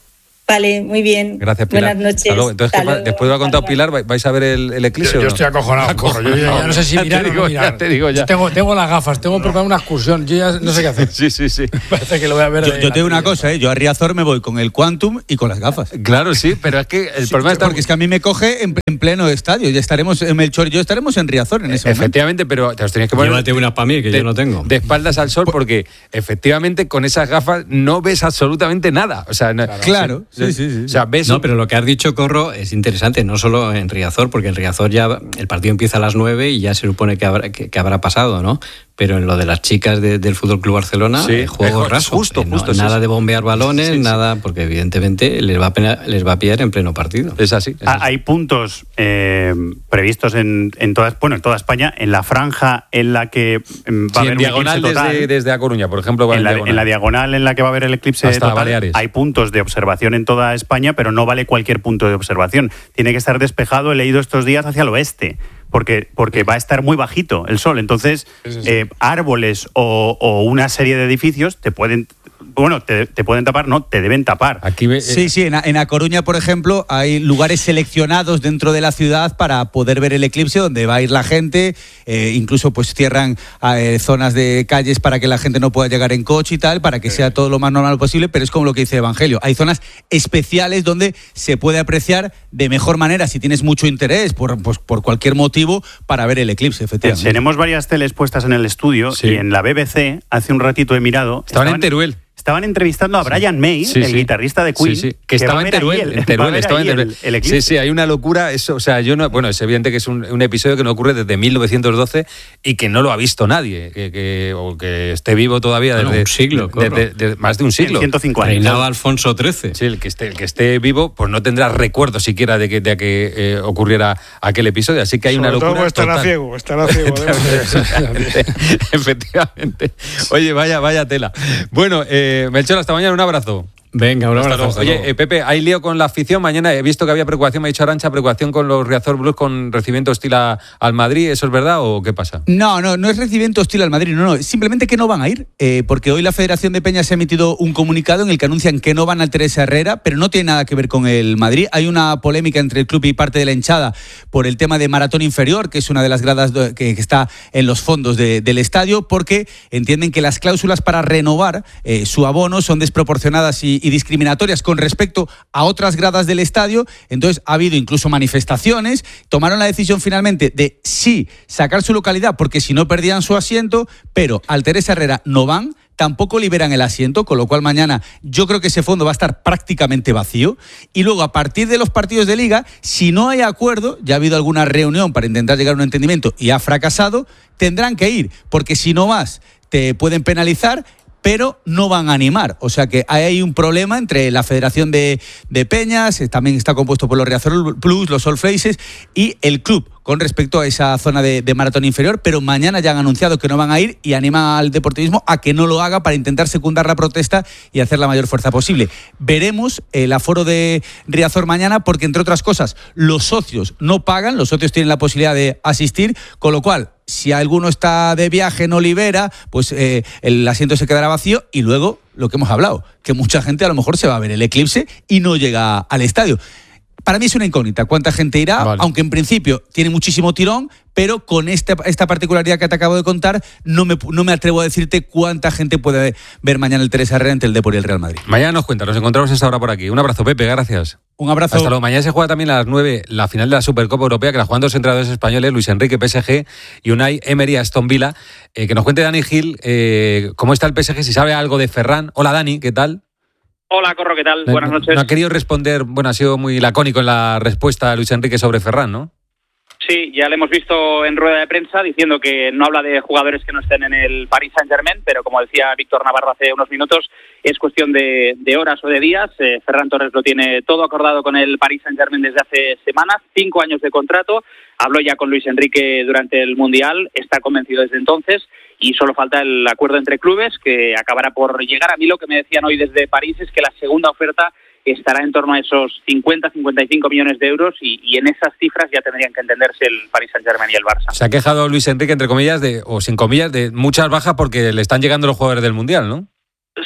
Vale, muy bien. Gracias, Pilar. Buenas noches. Entonces, Hasta luego. después de lo que ha contado Pilar, ¿vais a ver el, el eclipse? Yo, o yo no? estoy acojonado, corro. Yo ya, ya no sé si Ya mirar te o digo, no mirar. ya te digo, ya. Tengo, tengo las gafas, tengo preparada una excursión. Yo ya no sé qué hacer. Sí, sí, sí. Parece que lo voy a ver. Yo, yo te digo una cosa, ¿eh? Yo a Riazor me voy con el Quantum y con las gafas. Claro, sí, pero es que el Sí, problema está... porque es que a mí me coge en, en pleno estadio. Ya estaremos en Melchor y yo estaremos en Riazor en ese momento. Efectivamente, pero te los tenías que poner... Llévate unas para mí, que de, yo no tengo. De espaldas al sol, porque efectivamente con esas gafas no ves absolutamente nada. O sea, no, Claro, sí, sí, sí. O sea, ves... No, un- pero lo que has dicho, Corro, es interesante, no solo en Riazor, porque en Riazor ya el partido empieza a las nueve y ya se supone que habrá, que, que habrá pasado, ¿no? Pero en lo de las chicas de, del Fútbol Club Barcelona, Sí, eh, juego es raso. justo, Eh, no- justo, sí, nada sí. de bombear balones, Sí, sí. nada, porque evidentemente les va a, pena- les va a pillar en pleno partido. Es así. es Ah, así. Hay puntos eh, previstos en, en, toda, bueno, en toda España, en la franja en la que em, va Sí, a en haber un diagonal eclipse total. desde, desde A Coruña, por ejemplo. va En la, diagonal. en la diagonal en la que va a haber el eclipse Hasta total, Baleares. hay puntos de observación en toda España, pero no vale cualquier punto de observación. Tiene que estar despejado, he leído estos días, hacia el oeste, porque, porque va a estar muy bajito el sol. Entonces, eh, árboles o, o una serie de edificios te pueden... Bueno, te, te pueden tapar, no, te deben tapar. Aquí ve- Sí, sí, en A, en A Coruña, por ejemplo, hay lugares seleccionados dentro de la ciudad para poder ver el eclipse, donde va a ir la gente, eh, incluso pues cierran eh, zonas de calles para que la gente no pueda llegar en coche y tal, para que sea todo lo más normal posible, pero es como lo que dice Evangelio, hay zonas especiales donde se puede apreciar de mejor manera, si tienes mucho interés, por, pues, por cualquier motivo, para ver el eclipse, efectivamente. Tenemos varias teles puestas en el estudio Sí. y en la B B C, hace un ratito he mirado... Estaban en Teruel. Estaban entrevistando a Brian May, Sí, el sí. guitarrista de Queen, Sí, sí, que va estaba a en ver ahí Teruel, el- en va a Teruel, ver estaba ahí en Teruel. el- el eclipse. Sí, sí, hay una locura, eso, o sea, yo no, bueno, es evidente que es un, un episodio que no ocurre desde mil novecientos doce y que no lo ha visto nadie, que, que- o que esté vivo todavía Bueno, desde un siglo, desde- corro. desde- más de un siglo. ciento cinco años. Reinaba Alfonso trece. Sí, el que esté, el que esté vivo, pues no tendrá recuerdo siquiera de que, de que eh, ocurriera aquel episodio. Así que hay Sobre una todo locura. porque estará total. ciego, estará ciego. Efectivamente, efectivamente. Oye, vaya, vaya tela. Bueno, eh, Melchor, hasta mañana, un abrazo. Venga, un Hasta abrazo. luego. hasta Oye, luego. eh, Pepe, hay lío con la afición. Mañana he visto que había preocupación, me ha dicho Arantxa, preocupación con los Riazor Blues con recibimiento hostil a- al Madrid. ¿Eso es verdad o qué pasa? No, no, no es recibimiento hostil al Madrid, no, no, simplemente que no van a ir, eh, porque hoy la Federación de Peñas ha emitido un comunicado en el que anuncian que no van al Teresa Herrera, pero no tiene nada que ver con el Madrid. Hay una polémica entre el club y parte de la hinchada por el tema de Maratón Inferior, que es una de las gradas do- que, que está en los fondos de- del estadio, porque entienden que las cláusulas para renovar eh, su abono son desproporcionadas y, y discriminatorias con respecto a otras gradas del estadio. Entonces ha habido incluso manifestaciones, tomaron la decisión finalmente de sí sacar su localidad porque si no perdían su asiento, pero al Teresa Herrera no van, tampoco liberan el asiento, con lo cual mañana yo creo que ese fondo va a estar prácticamente vacío. Y luego, a partir de los partidos de Liga, si no hay acuerdo, ya ha habido alguna reunión para intentar llegar a un entendimiento y ha fracasado, tendrán que ir, porque si no vas, te pueden penalizar, pero no van a animar. O sea que hay un problema entre la Federación de, de Peñas, eh, también está compuesto por los Riazor Plus, los All Faces, y el club con respecto a esa zona de, de maratón inferior, pero mañana ya han anunciado que no van a ir y anima al deportivismo a que no lo haga para intentar secundar la protesta y hacer la mayor fuerza posible. Veremos el aforo de Riazor mañana porque, entre otras cosas, los socios no pagan, los socios tienen la posibilidad de asistir, con lo cual, si alguno está de viaje, no libera, pues eh, el asiento se quedará vacío y luego, lo que hemos hablado, que mucha gente a lo mejor se va a ver el eclipse y no llega al estadio. Para mí es una incógnita cuánta gente irá, vale. Aunque en principio tiene muchísimo tirón, pero con esta, esta particularidad que te acabo de contar, no me, no me atrevo a decirte cuánta gente puede ver mañana el Teresa Herrera entre el Depor y el Real Madrid. Mañana nos cuenta, nos encontramos a esta hora por aquí. Un abrazo, Pepe, gracias. Un abrazo. Hasta luego. Mañana se juega también a las nueve la final de la Supercopa Europea, que la juegan dos entrenadores españoles, Luis Enrique, P S G, y Unai Emery, Aston Villa. Eh, que nos cuente Dani Gil eh, cómo está el P S G, si sabe algo de Ferran. Hola, Dani, ¿qué tal? Hola, Corro, ¿qué tal? Buenas noches. No ha querido responder, bueno, ha sido muy lacónico en la respuesta de Luis Enrique sobre Ferran, ¿no? Sí, ya le hemos visto en rueda de prensa diciendo que no habla de jugadores que no estén en el Paris Saint-Germain, pero como decía Víctor Navarro hace unos minutos, es cuestión de, de horas o de días. Eh, Ferran Torres lo tiene todo acordado con el Paris Saint-Germain desde hace semanas, cinco años de contrato. Habló ya con Luis Enrique durante el Mundial, está convencido desde entonces y solo falta el acuerdo entre clubes que acabará por llegar. A mí lo que me decían hoy desde París es que la segunda oferta estará en torno a esos cincuenta a cincuenta y cinco millones de euros y, y en esas cifras ya tendrían que entenderse el Paris Saint-Germain y el Barça. Se ha quejado Luis Enrique, entre comillas, de o sin comillas, de muchas bajas porque le están llegando los jugadores del Mundial, ¿no?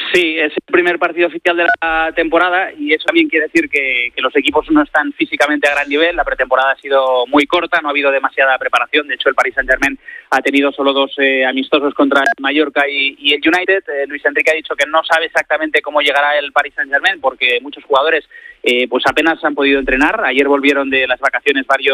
Sí, es el primer partido oficial de la temporada y eso también quiere decir que, que los equipos no están físicamente a gran nivel. La pretemporada ha sido muy corta, no ha habido demasiada preparación. De hecho, el Paris Saint-Germain ha tenido solo dos eh, amistosos contra el Mallorca y, y el United. Eh, Luis Enrique ha dicho que no sabe exactamente cómo llegará el Paris Saint-Germain porque muchos jugadores eh, pues apenas han podido entrenar. Ayer volvieron de las vacaciones varios